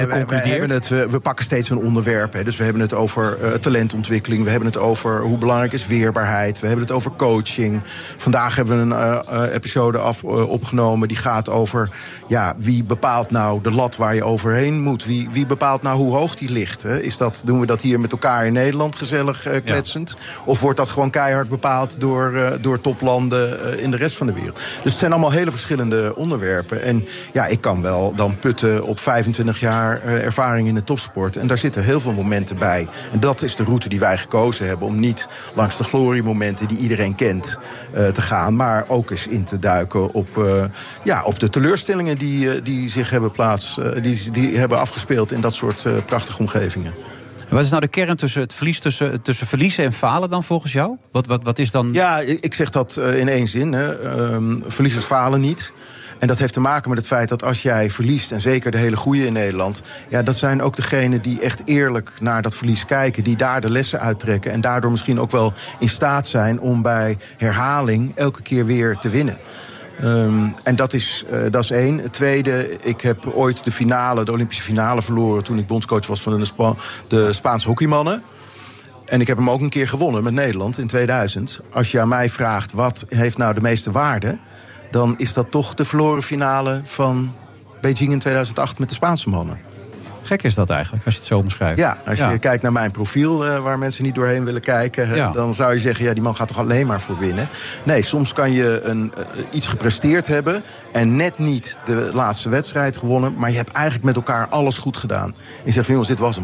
Speaker 3: we pakken steeds een onderwerp. Dus we hebben het over talentontwikkeling. We hebben het over hoe belangrijk is weerbaarheid. We hebben het over coaching. Vandaag hebben we een episode opgenomen die gaat over wie bepaalt nou de lat waar je overheen moet. Wie bepaalt nou hoe hoog die ligt. Doen we dat hier met elkaar in Nederland gezellig kletsend? Ja. Of wordt dat gewoon keihard bepaald door toplanden in de rest van de wereld? Dus het zijn allemaal hele verschillende onderwerpen. En ik kan wel dan putten op 25 jaar ervaring in de topsport. En daar zitten heel veel momenten bij. En dat is de route die wij gekozen hebben, om niet langs de gloriemomenten die iedereen kent te gaan, maar ook eens in te duiken op de teleurstellingen die zich hebben die hebben afgespeeld in dat soort prachtige omgevingen.
Speaker 1: En wat is nou de kern tussen het verlies tussen verliezen en falen dan volgens jou? Wat is dan?
Speaker 3: Ja, ik zeg dat in één zin. Verliezers falen niet. En dat heeft te maken met het feit dat als jij verliest, en zeker de hele goeie in Nederland, dat zijn ook degenen die echt eerlijk naar dat verlies kijken, die daar de lessen uittrekken en daardoor misschien ook wel in staat zijn om bij herhaling elke keer weer te winnen. En dat is één. Het tweede, ik heb ooit de Olympische finale verloren toen ik bondscoach was van de Spaanse hockeymannen. En ik heb hem ook een keer gewonnen met Nederland in 2000. Als je aan mij vraagt wat heeft nou de meeste waarde, dan is dat toch de verloren finale van Beijing in 2008 met de Spaanse mannen.
Speaker 1: Gek is dat eigenlijk, als je het zo omschrijft.
Speaker 3: Ja, als je kijkt naar mijn profiel, waar mensen niet doorheen willen kijken, dan zou je zeggen, die man gaat toch alleen maar voor winnen. Nee, soms kan je iets gepresteerd hebben en net niet de laatste wedstrijd gewonnen, maar je hebt eigenlijk met elkaar alles goed gedaan. En je zegt van, jongens, dit was hem.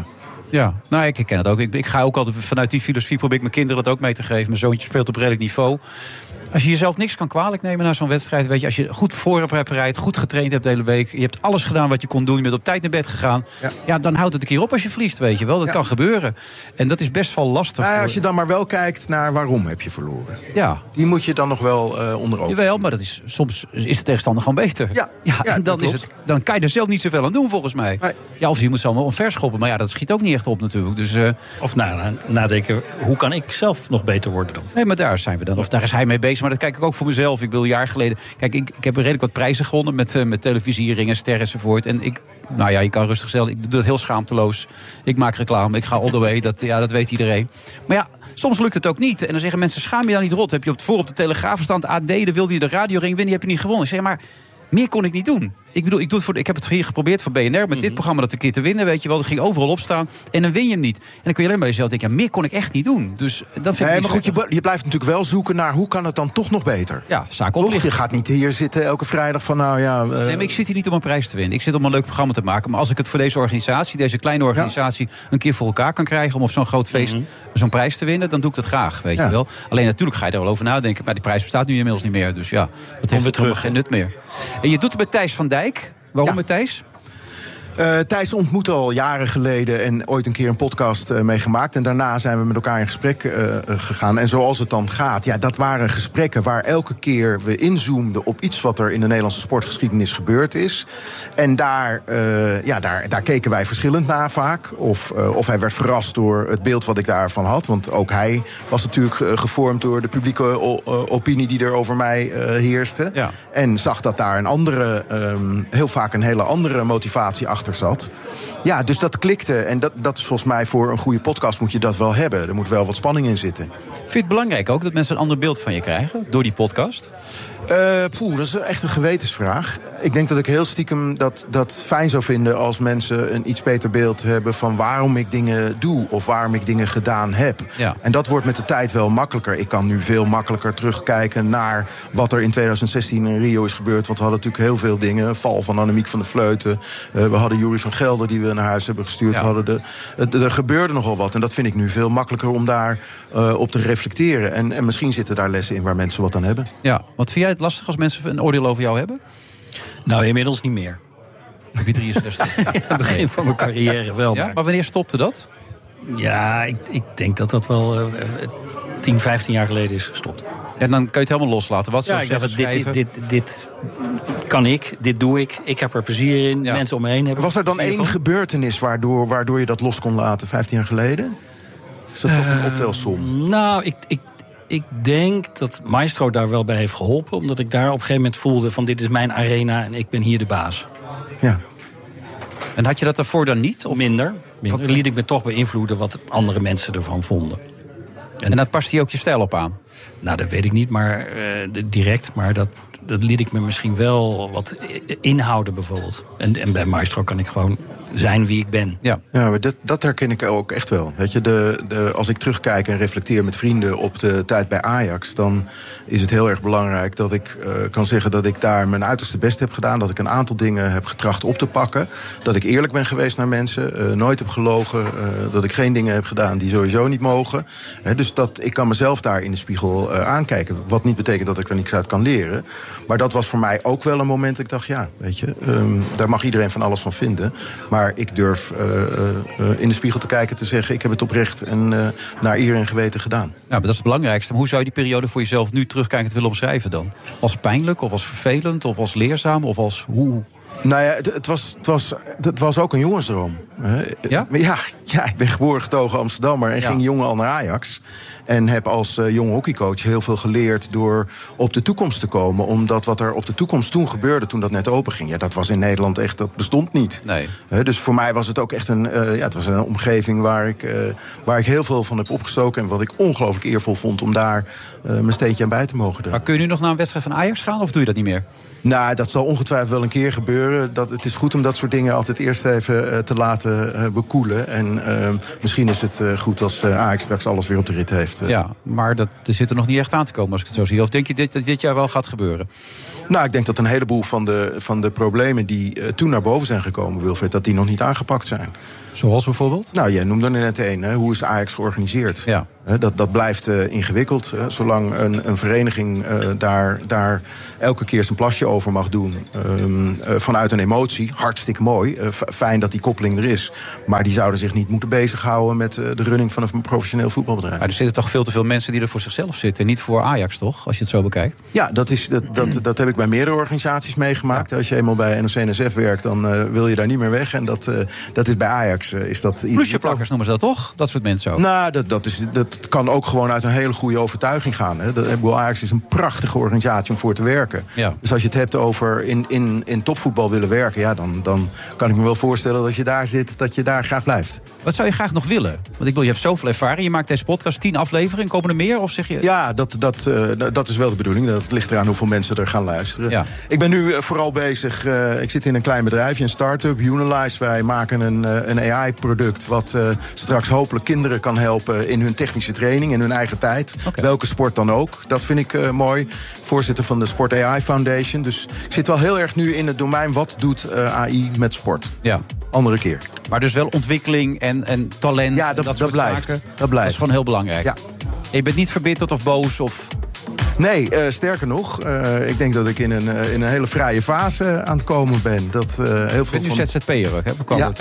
Speaker 1: Ja, nou, ik herken het ook. Ik ga ook altijd vanuit die filosofie, probeer ik mijn kinderen dat ook mee te geven. Mijn zoontje speelt op redelijk niveau. Als je jezelf niks kan kwalijk nemen na zo'n wedstrijd, weet je, als je goed voor hebt rijdt, goed getraind hebt de hele week, je hebt alles gedaan wat je kon doen, je bent op tijd naar bed gegaan, ja, dan houdt het een keer op als je verliest, weet je wel. Dat kan gebeuren. En dat is best wel lastig.
Speaker 3: Nou ja, als je dan maar wel kijkt naar waarom heb je verloren.
Speaker 1: Ja.
Speaker 3: Die moet je dan nog wel onder ogen.
Speaker 1: Jawel, maar soms is de tegenstander gewoon beter. Ja, en dan kan je er zelf niet zoveel aan doen, volgens mij. Nee. Ja, of je moet ze allemaal omverschoppen. Maar ja, dat schiet ook niet echt op natuurlijk. Dus,
Speaker 2: of nadenken, hoe kan ik zelf nog beter worden dan?
Speaker 1: Nee, maar daar zijn we dan. Of daar is hij mee bezig. Maar dat kijk ik ook voor mezelf. Ik bedoel, een jaar geleden... Kijk, ik heb redelijk wat prijzen gewonnen met televisieringen, sterren enzovoort. En je kan rustig stellen. Ik doe dat heel schaamteloos. Ik maak reclame. Ik ga all the way. Dat weet iedereen. Maar ja, soms lukt het ook niet. En dan zeggen mensen, schaam je dan niet rot? Heb je op de Telegraaf staan, AD, dan wilde je de radioring winnen, die heb je niet gewonnen. Ik zeg, maar meer kon ik niet doen. Ik bedoel, ik heb het hier geprobeerd voor BNR, met dit programma dat een keer te winnen, weet je wel. Dat ging overal opstaan en dan win je hem niet. En dan kun je alleen bij jezelf denken, meer kon ik echt niet doen. Dus dan vind ik
Speaker 3: maar goed, je blijft natuurlijk wel zoeken naar hoe kan het dan toch nog beter.
Speaker 1: Ja, zaak oplichten.
Speaker 3: Je gaat niet hier zitten elke vrijdag van
Speaker 1: Nee, maar ik zit hier niet om een prijs te winnen. Ik zit om een leuk programma te maken. Maar als ik het voor deze organisatie, deze kleine organisatie, een keer voor elkaar kan krijgen om op zo'n groot feest zo'n prijs te winnen, dan doe ik dat graag, weet je wel. Alleen natuurlijk ga je er wel over nadenken. Maar die prijs bestaat nu inmiddels niet meer. Dus ja, dat heeft terug geen nut meer. En je doet het met Thijs van Dijk. Waarom met Thijs?
Speaker 3: Thijs ontmoette al jaren geleden en ooit een keer een podcast meegemaakt. En daarna zijn we met elkaar in gesprek gegaan. En zoals het dan gaat, dat waren gesprekken waar elke keer we inzoomden op iets wat er in de Nederlandse sportgeschiedenis gebeurd is. En daar keken wij verschillend naar vaak. Of hij werd verrast door het beeld wat ik daarvan had. Want ook hij was natuurlijk gevormd door de publieke opinie die er over mij heerste. Ja. En zag dat daar heel vaak een hele andere motivatie achter zat. Ja, dus dat klikte. En dat is volgens mij voor een goede podcast moet je dat wel hebben. Er moet wel wat spanning in zitten.
Speaker 1: Vind je het belangrijk ook dat mensen een ander beeld van je krijgen door die podcast?
Speaker 3: Dat is echt een gewetensvraag. Ik denk dat ik heel stiekem dat fijn zou vinden als mensen een iets beter beeld hebben van waarom ik dingen doe of waarom ik dingen gedaan heb. Ja. En dat wordt met de tijd wel makkelijker. Ik kan nu veel makkelijker terugkijken naar wat er in 2016 in Rio is gebeurd. Want we hadden natuurlijk heel veel dingen. Een val van Annemiek van der Vleuten. We hadden Jury van Gelder die we naar huis hebben gestuurd. Ja. Er gebeurde nogal wat. En dat vind ik nu veel makkelijker om daar op te reflecteren. En misschien zitten daar lessen in waar mensen wat aan hebben.
Speaker 1: Ja, wat vind jij het lastig als mensen een oordeel over jou hebben?
Speaker 2: Nou, inmiddels niet meer.
Speaker 1: Heb je 63?
Speaker 2: Het begin van mijn carrière wel.
Speaker 1: Ja? Maar wanneer stopte dat?
Speaker 2: Ja, ik denk dat dat wel 10, 15 jaar geleden is gestopt.
Speaker 1: En dan kun je het helemaal loslaten. Wat
Speaker 2: ik dacht, dit kan ik, dit doe ik. Ik heb er plezier in, mensen om me heen hebben.
Speaker 3: Was er dan één gebeurtenis waardoor je dat los kon laten 15 jaar geleden? Is dat toch een optelsom?
Speaker 2: Nou, ik denk dat Maestro daar wel bij heeft geholpen. Omdat ik daar op een gegeven moment voelde van dit is mijn arena en ik ben hier de baas.
Speaker 3: Ja.
Speaker 1: En had je dat daarvoor dan niet? Of?
Speaker 2: Minder. Liet ik me toch beïnvloeden wat andere mensen ervan vonden.
Speaker 1: En dat past hij ook je stijl op aan?
Speaker 2: Nou, dat weet ik niet, maar direct. Maar dat liet ik me misschien wel wat inhouden bijvoorbeeld. En bij Maestro kan ik gewoon zijn wie ik ben.
Speaker 3: Ja, maar dat herken ik ook echt wel. Weet je, als ik terugkijk en reflecteer met vrienden op de tijd bij Ajax, dan is het heel erg belangrijk dat ik kan zeggen dat ik daar mijn uiterste best heb gedaan. Dat ik een aantal dingen heb getracht op te pakken. Dat ik eerlijk ben geweest naar mensen. Nooit heb gelogen. Dat ik geen dingen heb gedaan die sowieso niet mogen. Dus ik kan mezelf daar in de spiegel aankijken. Wat niet betekent dat ik er niks uit kan leren. Maar dat was voor mij ook wel een moment dat ik dacht, ja, weet je, daar mag iedereen van alles van vinden. Maar ik durf in de spiegel te kijken, te zeggen, ik heb het oprecht en naar eer en geweten gedaan.
Speaker 1: Ja, maar dat is het belangrijkste. Maar hoe zou je die periode voor jezelf nu terugkijkend willen omschrijven dan? Als pijnlijk, of als vervelend, of als leerzaam, of als hoe?
Speaker 3: Nou ja, het was ook een jongensdroom.
Speaker 1: Ja?
Speaker 3: Ja, ik ben geboren getogen Amsterdammer en ging jong al naar Ajax. En heb als jonge hockeycoach heel veel geleerd door op de toekomst te komen. Omdat wat er op de toekomst toen gebeurde, toen dat net open ging, dat was in Nederland echt, dat bestond niet.
Speaker 1: Nee.
Speaker 3: Dus voor mij was het ook echt het was een omgeving waar ik heel veel van heb opgestoken. En wat ik ongelooflijk eervol vond om daar mijn steentje aan bij te mogen doen.
Speaker 1: Maar kun je nu nog naar een wedstrijd van Ajax gaan of doe je dat niet meer?
Speaker 3: Nou, dat zal ongetwijfeld wel een keer gebeuren. Het is goed om dat soort dingen altijd eerst even te bekoelen. En misschien is het goed als Ajax straks alles weer op de rit heeft.
Speaker 1: Ja, maar er zit er nog niet echt aan te komen als ik het zo zie. Of denk je dat dit jaar wel gaat gebeuren?
Speaker 3: Nou, ik denk dat een heleboel van de problemen die toen naar boven zijn gekomen, Wilfred, dat die nog niet aangepakt zijn.
Speaker 1: Zoals bijvoorbeeld?
Speaker 3: Nou, jij noemde er net een. Hè? Hoe is Ajax georganiseerd?
Speaker 1: Ja.
Speaker 3: Dat blijft ingewikkeld. Zolang een vereniging daar elke keer zijn plasje over mag doen. Vanuit een emotie. Hartstikke mooi. Fijn dat die koppeling er is. Maar die zouden zich niet moeten bezighouden met de running van een professioneel voetbalbedrijf.
Speaker 1: Maar er zitten toch veel te veel mensen die er voor zichzelf zitten. Niet voor Ajax, toch? Als je het zo bekijkt.
Speaker 3: Ja, dat heb ik bij meerdere organisaties meegemaakt. Ja. Als je eenmaal bij NOC-NSF werkt, dan wil je daar niet meer weg. En dat is bij Ajax. Is dat
Speaker 1: plusjeplakkers noemen ze dat toch? Dat soort mensen ook.
Speaker 3: Nou, dat kan ook gewoon uit een hele goede overtuiging gaan. Hè. Ajax is een prachtige organisatie om voor te werken. Ja. Dus als je het hebt over in topvoetbal willen werken, ja, dan kan ik me wel voorstellen dat als je daar zit, dat je daar graag blijft.
Speaker 1: Wat zou je graag nog willen? Want ik bedoel, je hebt zoveel ervaring. Je maakt deze podcast 10 afleveringen. Komen er meer? Of zeg je...
Speaker 3: Ja, dat is wel de bedoeling. Dat ligt eraan hoeveel mensen er gaan luisteren. Ja. Ik ben nu vooral bezig. Ik zit in een klein bedrijfje, een start-up, Unilize. Wij maken een AI-product wat straks hopelijk kinderen kan helpen in hun technische training, in hun eigen tijd. Okay. Welke sport dan ook. Dat vind ik mooi. Voorzitter van de Sport AI Foundation. Dus ik zit wel heel erg nu in het domein, wat doet AI met sport? Ja. Andere keer.
Speaker 1: Maar dus wel ontwikkeling en talent.
Speaker 3: Ja, dat blijft.
Speaker 1: Zaken.
Speaker 3: Dat blijft.
Speaker 1: Dat is gewoon heel belangrijk. Ja. En je bent niet verbitterd of boos of...
Speaker 3: Nee, sterker nog, ik denk dat ik in een hele vrije fase aan het komen ben. Dat, heel veel
Speaker 1: ben nu ZZP'er ook, hè?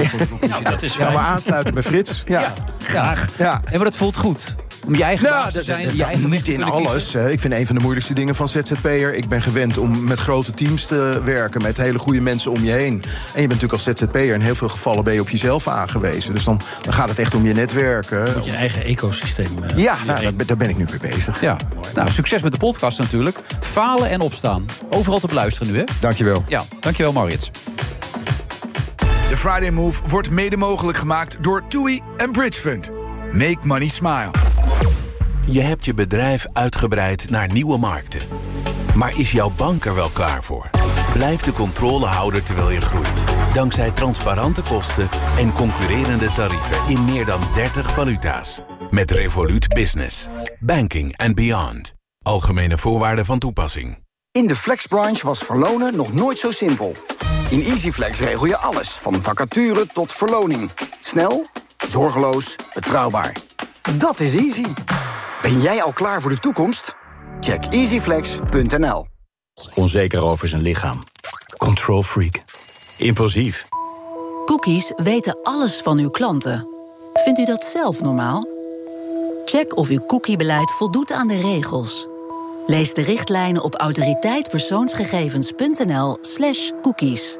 Speaker 3: Dat is fijn. Maar aansluiten bij Frits. Ja.
Speaker 1: Graag. Ja. En maar dat voelt goed. Om je eigen baas te zijn, je eigen
Speaker 3: niet in alles. Ik vind een van de moeilijkste dingen van ZZP'er. Ik ben gewend om met grote teams te werken, met hele goede mensen om je heen. En je bent natuurlijk als ZZP'er in heel veel gevallen ben je op jezelf aangewezen. Dus dan gaat het echt om je netwerken.
Speaker 2: Met je eigen ecosysteem.
Speaker 3: Daar ben ik nu mee bezig.
Speaker 1: Ja. Nou, succes met de podcast natuurlijk. Falen en opstaan. Overal te beluisteren nu, hè?
Speaker 3: Dankjewel.
Speaker 1: Ja, dankjewel Maurits.
Speaker 4: De Friday Move wordt mede mogelijk gemaakt door TUI en Bridgefund. Make money smile.
Speaker 10: Je hebt je bedrijf uitgebreid naar nieuwe markten. Maar is jouw bank er wel klaar voor? Blijf de controle houden terwijl je groeit. Dankzij transparante kosten en concurrerende tarieven in meer dan 30 valuta's. Met Revolut Business. Banking and beyond. Algemene voorwaarden van toepassing.
Speaker 5: In de flexbranche was verlonen nog nooit zo simpel. In EasyFlex regel je alles, van vacature tot verloning. Snel, zorgeloos, betrouwbaar. Dat is easy. Ben jij al klaar voor de toekomst? Check easyflex.nl.
Speaker 7: Onzeker over zijn lichaam. Control freak. Impulsief.
Speaker 8: Cookies weten alles van uw klanten. Vindt u dat zelf normaal? Check of uw cookiebeleid voldoet aan de regels. Lees de richtlijnen op autoriteitpersoonsgegevens.nl/cookies.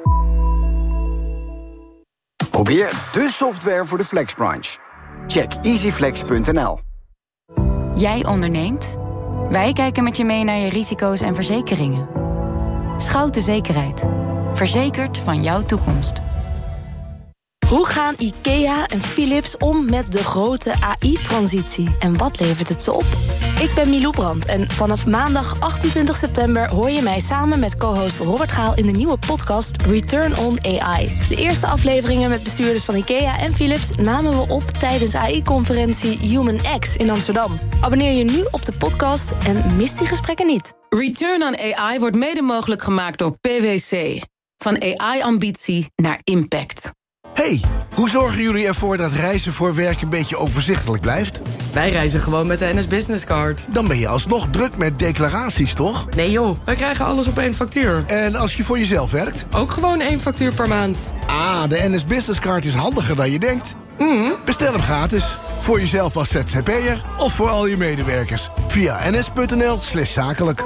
Speaker 5: Probeer de software voor de flexbranche. Check easyflex.nl.
Speaker 11: Jij onderneemt? Wij kijken met je mee naar je risico's en verzekeringen. Schouten Zekerheid. Verzekerd van jouw toekomst.
Speaker 12: Hoe gaan IKEA en Philips om met de grote AI-transitie? En wat levert het ze op? Ik ben Milou Brandt en vanaf maandag 28 september... hoor je mij samen met co-host Robert Gaal in de nieuwe podcast Return on AI. De eerste afleveringen met bestuurders van IKEA en Philips... namen we op tijdens AI-conferentie Human X in Amsterdam. Abonneer je nu op de podcast en mis die gesprekken niet.
Speaker 13: Return on AI wordt mede mogelijk gemaakt door PwC. Van AI-ambitie naar impact.
Speaker 27: Hey, hoe zorgen jullie ervoor dat reizen voor werk een beetje overzichtelijk blijft?
Speaker 28: Wij reizen gewoon met de NS Business Card.
Speaker 27: Dan ben je alsnog druk met declaraties, toch?
Speaker 28: Nee joh, wij krijgen alles op één factuur.
Speaker 27: En als je voor jezelf werkt?
Speaker 28: Ook gewoon 1 factuur per maand.
Speaker 27: Ah, de NS Business Card is handiger dan je denkt. Bestel hem gratis. Voor jezelf als ZZP'er of voor al je medewerkers. Via ns.nl/zakelijk.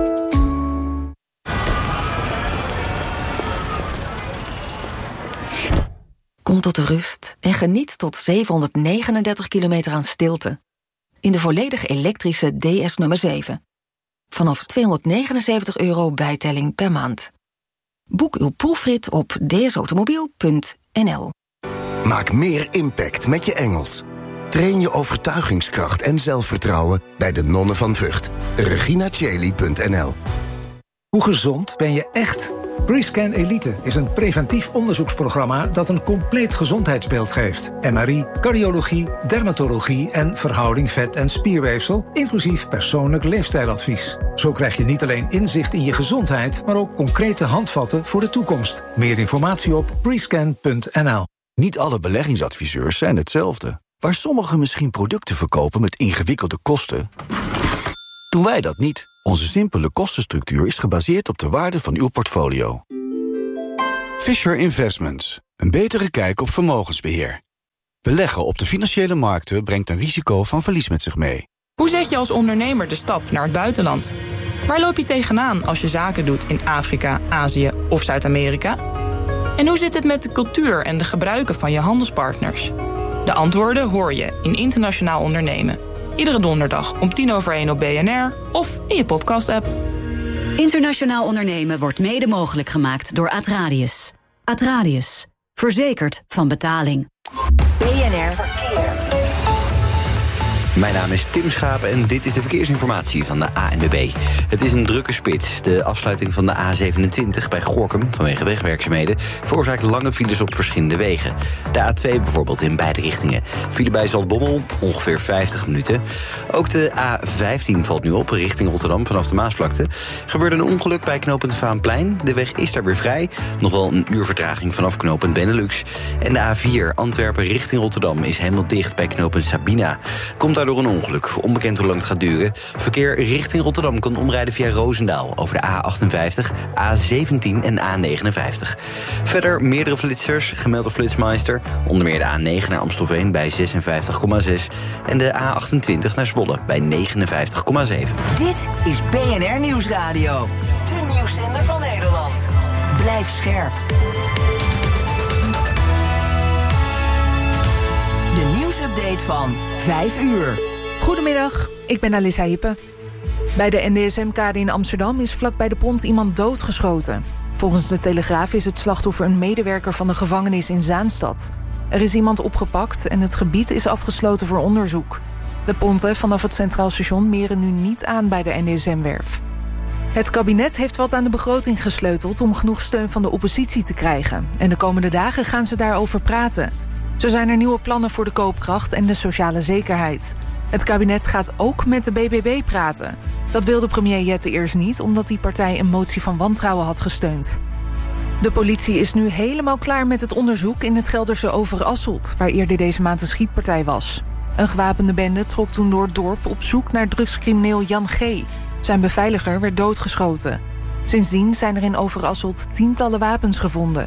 Speaker 29: Kom tot de rust en geniet tot 739 kilometer aan stilte. In de volledig elektrische DS nummer 7. Vanaf €279 bijtelling per maand. Boek uw proefrit op dsautomobiel.nl.
Speaker 30: Maak meer impact met je Engels. Train je overtuigingskracht en zelfvertrouwen bij de Nonnen van Vught. reginacheli.nl.
Speaker 31: Hoe gezond ben je echt?
Speaker 6: PreScan Elite is een preventief onderzoeksprogramma dat een compleet gezondheidsbeeld geeft. MRI, cardiologie, dermatologie en verhouding vet- en spierweefsel, inclusief persoonlijk leefstijladvies. Zo krijg je niet alleen inzicht in je gezondheid, maar ook concrete handvatten voor de toekomst. Meer informatie op prescan.nl.
Speaker 9: Niet alle beleggingsadviseurs zijn hetzelfde. Waar sommigen misschien producten verkopen met ingewikkelde kosten, doen wij dat niet. Onze simpele kostenstructuur is gebaseerd op de waarde van uw portfolio. Fisher Investments. Een betere kijk op vermogensbeheer. Beleggen op de financiële markten brengt een risico van verlies met zich mee.
Speaker 14: Hoe zet je als ondernemer de stap naar het buitenland? Waar loop je tegenaan als je zaken doet in Afrika, Azië of Zuid-Amerika? En hoe zit het met de cultuur en de gebruiken van je handelspartners? De antwoorden hoor je in Internationaal Ondernemen. Iedere donderdag om 1:10 op BNR of in je podcast-app.
Speaker 15: Internationaal Ondernemen wordt mede mogelijk gemaakt door Atradius. Atradius. Verzekerd van betaling.
Speaker 17: BNR Verkeer.
Speaker 16: Mijn naam is Tim Schaap en dit is de verkeersinformatie van de ANWB. Het is een drukke spits. De afsluiting van de A27 bij Gorinchem vanwege wegwerkzaamheden veroorzaakt lange files op verschillende wegen. De A2 bijvoorbeeld in beide richtingen. File bij Zaltbommel ongeveer 50 minuten. Ook de A15 valt nu op richting Rotterdam vanaf de Maasvlakte. Gebeurde een ongeluk bij knooppunt Vaanplein. De weg is daar weer vrij. Nog wel een uur vertraging vanaf knooppunt Benelux. En de A4 Antwerpen richting Rotterdam is helemaal dicht bij knooppunt Sabina. Komt daardoor een ongeluk. Onbekend hoe lang het gaat duren. Verkeer richting Rotterdam kan omrijden via Roosendaal over de A58, A17 en A59. Verder meerdere flitsers, gemeld door Flitsmeister. Onder meer de A9 naar Amstelveen bij 56,6 en de A28 naar Zwolle bij 59,7.
Speaker 17: Dit is BNR Nieuwsradio. De nieuwszender van Nederland. Blijf scherp. De nieuwsupdate van 5 uur.
Speaker 18: Goedemiddag, ik ben Alissa Hippe. Bij de NDSM-kade in Amsterdam is vlakbij de pont iemand doodgeschoten. Volgens de Telegraaf is het slachtoffer een medewerker van de gevangenis in Zaanstad. Er is iemand opgepakt en het gebied is afgesloten voor onderzoek. De ponten vanaf het Centraal Station meren nu niet aan bij de NDSM-werf. Het kabinet heeft wat aan de begroting gesleuteld om genoeg steun van de oppositie te krijgen. En de komende dagen gaan ze daarover praten. Zo zijn er nieuwe plannen voor de koopkracht en de sociale zekerheid. Het kabinet gaat ook met de BBB praten. Dat wilde premier Jette eerst niet, omdat die partij een motie van wantrouwen had gesteund. De politie is nu helemaal klaar met het onderzoek in het Gelderse Overasselt, waar eerder deze maand een schietpartij was. Een gewapende bende trok toen door het dorp op zoek naar drugscrimineel Jan G. Zijn beveiliger werd doodgeschoten. Sindsdien zijn er in Overasselt tientallen wapens gevonden.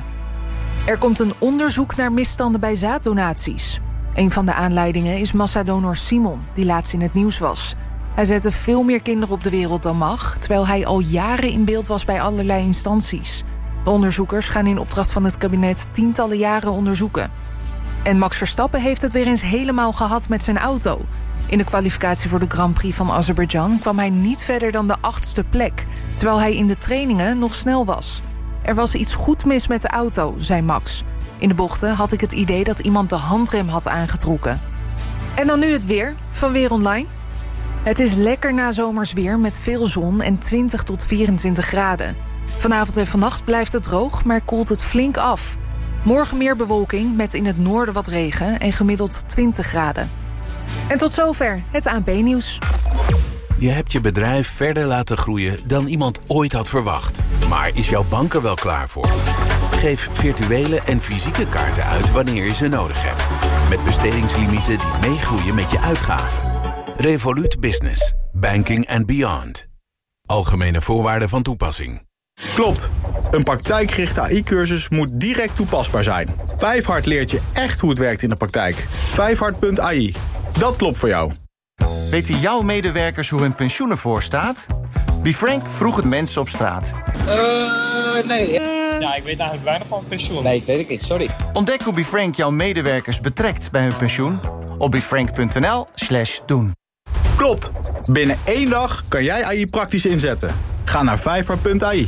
Speaker 18: Er komt een onderzoek naar misstanden bij zaaddonaties. Een van de aanleidingen is massadonor Simon, die laatst in het nieuws was. Hij zette veel meer kinderen op de wereld dan mag, terwijl hij al jaren in beeld was bij allerlei instanties. De onderzoekers gaan in opdracht van het kabinet tientallen jaren onderzoeken. En Max Verstappen heeft het weer eens helemaal gehad met zijn auto. In de kwalificatie voor de Grand Prix van Azerbeidzjan kwam hij niet verder dan de 8e plek, terwijl hij in de trainingen nog snel was. Er was iets goed mis met de auto, zei Max. In de bochten had ik het idee dat iemand de handrem had aangetrokken. En dan nu het weer, van Weer Online. Het is lekker nazomers weer met veel zon en 20 tot 24 graden. Vanavond en vannacht blijft het droog, maar koelt het flink af. Morgen meer bewolking met in het noorden wat regen en gemiddeld 20 graden. En tot zover het ANP-nieuws.
Speaker 10: Je hebt je bedrijf verder laten groeien dan iemand ooit had verwacht. Maar is jouw bank er wel klaar voor? Geef virtuele en fysieke kaarten uit wanneer je ze nodig hebt. Met bestedingslimieten die meegroeien met je uitgaven. Revolut Business. Banking and beyond. Algemene voorwaarden van toepassing.
Speaker 19: Klopt. Een praktijkgerichte AI-cursus moet direct toepasbaar zijn. Vijfhard leert je echt hoe het werkt in de praktijk. Vijfhard.ai. Dat klopt voor jou.
Speaker 20: Weten jouw medewerkers hoe hun pensioen ervoor staat? BeFrank vroeg het mensen op straat.
Speaker 21: Nee. Ja, ik weet eigenlijk weinig van pensioen. Nee, weet ik niet, sorry.
Speaker 20: Ontdek hoe BeFrank jouw medewerkers betrekt bij hun pensioen op befrank.nl/doen.
Speaker 19: Klopt. Binnen 1 dag kan jij AI praktisch inzetten. Ga naar vijfhard.ai.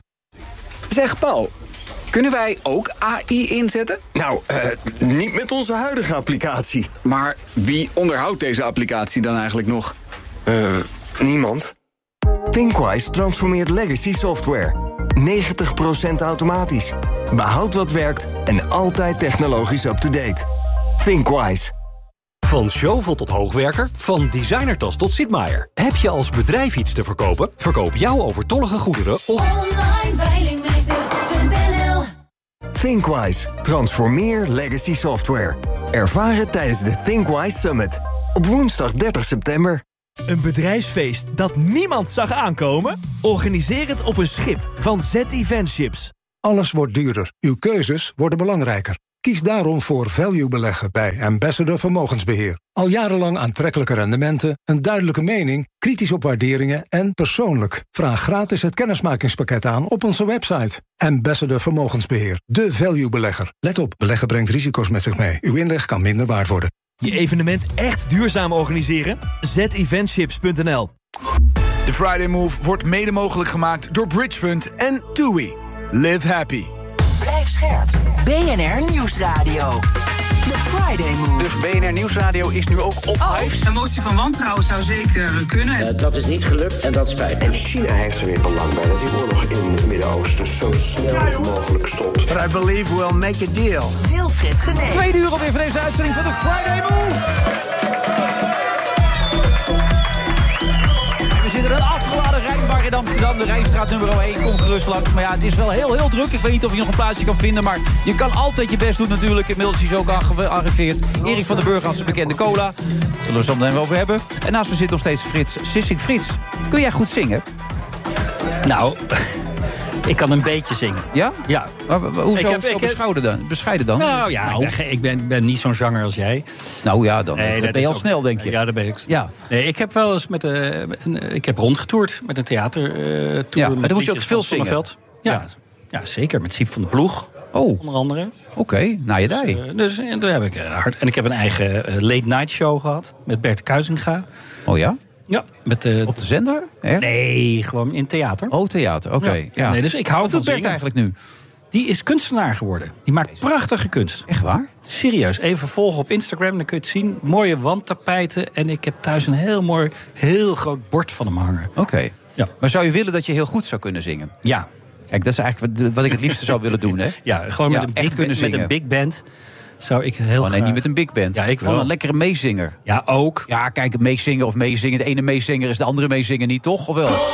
Speaker 5: Zeg Paul, kunnen wij ook AI inzetten?
Speaker 22: Nou, niet met onze huidige applicatie.
Speaker 5: Maar wie onderhoudt deze applicatie dan eigenlijk nog?
Speaker 22: Niemand. Thinkwise transformeert legacy software. 90% automatisch. Behoud wat werkt en altijd technologisch up-to-date. Thinkwise.
Speaker 1: Van Zjovel tot hoogwerker, van designertas tot Sitmaier. Heb je als bedrijf iets te verkopen? Verkoop jouw overtollige goederen op
Speaker 17: onlineveilingmeester.nl.
Speaker 22: Thinkwise. Transformeer legacy software. Ervaar het tijdens de Thinkwise Summit. Op woensdag 30 september.
Speaker 2: Een bedrijfsfeest dat niemand zag aankomen? Organiseer het op een schip van Z-Eventships.
Speaker 6: Alles wordt duurder. Uw keuzes worden belangrijker. Kies daarom voor value beleggen bij Ambassador Vermogensbeheer. Al jarenlang aantrekkelijke rendementen, een duidelijke mening, kritisch op waarderingen en persoonlijk. Vraag gratis het kennismakingspakket aan op onze website. Ambassador Vermogensbeheer, de value belegger. Let op, beleggen brengt risico's met zich mee. Uw inleg kan minder waard worden.
Speaker 2: Je evenement echt duurzaam organiseren? zeventships.nl.
Speaker 3: De Friday Move wordt mede mogelijk gemaakt door Bridge Fund en TUI. Live happy.
Speaker 17: Blijf scherp. BNR Nieuwsradio. The Friday Move.
Speaker 5: Dus BNR Nieuwsradio is nu ook op huis.
Speaker 4: Een motie van wantrouwen zou zeker kunnen.
Speaker 7: Dat is niet gelukt en dat spijt. En China heeft er weer belang bij dat die oorlog in het Midden-Oosten zo snel mogelijk stopt. But I believe we'll make a deal.
Speaker 17: Wilfried Genee.
Speaker 8: Tweede uur alweer van deze uitzending van de Friday Move. We zitten in een afgeladen Rijnbar in Amsterdam. De Rijnstraat nummer 1 komt gerust langs. Maar ja, het is wel heel druk. Ik weet niet of je nog een plaatsje kan vinden. Maar je kan altijd je best doen natuurlijk. Inmiddels is hij ook gearriveerd. Erik van den Burg als de bekende cola. Zullen we zo meteen wel over hebben. En naast me zit nog steeds Frits Sissing. Frits, kun jij goed zingen?
Speaker 23: Nou, ik kan een beetje zingen.
Speaker 8: Ja?
Speaker 23: Ja.
Speaker 8: Hoezo bescheiden dan?
Speaker 23: Nou ja, ik ben niet zo'n zanger als jij.
Speaker 8: Nou ja, dan ben je al snel, denk je.
Speaker 23: Ja, dat ben ik.
Speaker 8: Ja.
Speaker 23: Nee, ik heb wel eens ik heb rondgetoerd met een theatertour.
Speaker 8: Ja, en dan moest je ook veel zingen.
Speaker 23: Ja, zeker. Met Siep van de Ploeg.
Speaker 8: Oh.
Speaker 23: Onder andere.
Speaker 8: Oké, nou je dij.
Speaker 23: Dus daar heb ik hard. En ik heb een eigen late night show gehad met Bert Kuizinga.
Speaker 8: Oh ja?
Speaker 23: Ja.
Speaker 8: Op de zender? Echt?
Speaker 23: Nee, gewoon in theater.
Speaker 8: Oh, theater, oké.
Speaker 23: Ja. Nee, dus ik hou
Speaker 8: van
Speaker 23: van
Speaker 8: Bert
Speaker 23: zingen.
Speaker 8: eigenlijk nu?
Speaker 23: Die is kunstenaar geworden. Die maakt prachtige kunst.
Speaker 8: Echt waar?
Speaker 23: Serieus. Even volgen op Instagram, dan kun je het zien. Mooie wandtapijten. En ik heb thuis een heel mooi, heel groot bord van hem hangen.
Speaker 8: Oké.
Speaker 23: Ja.
Speaker 8: Maar zou je willen dat je heel goed zou kunnen zingen?
Speaker 23: Ja.
Speaker 8: Kijk, dat is eigenlijk wat ik het liefste zou willen doen, hè?
Speaker 23: Ja, gewoon met een big band. Zou ik heel graag...
Speaker 8: Nee, niet met een big band.
Speaker 23: Ja, ik wel.
Speaker 8: Gewoon een lekkere meezinger.
Speaker 23: Ja, ook.
Speaker 8: Ja, kijk, meezingen of meezingen. De ene meezinger is de andere meezinger niet, toch? Of wel?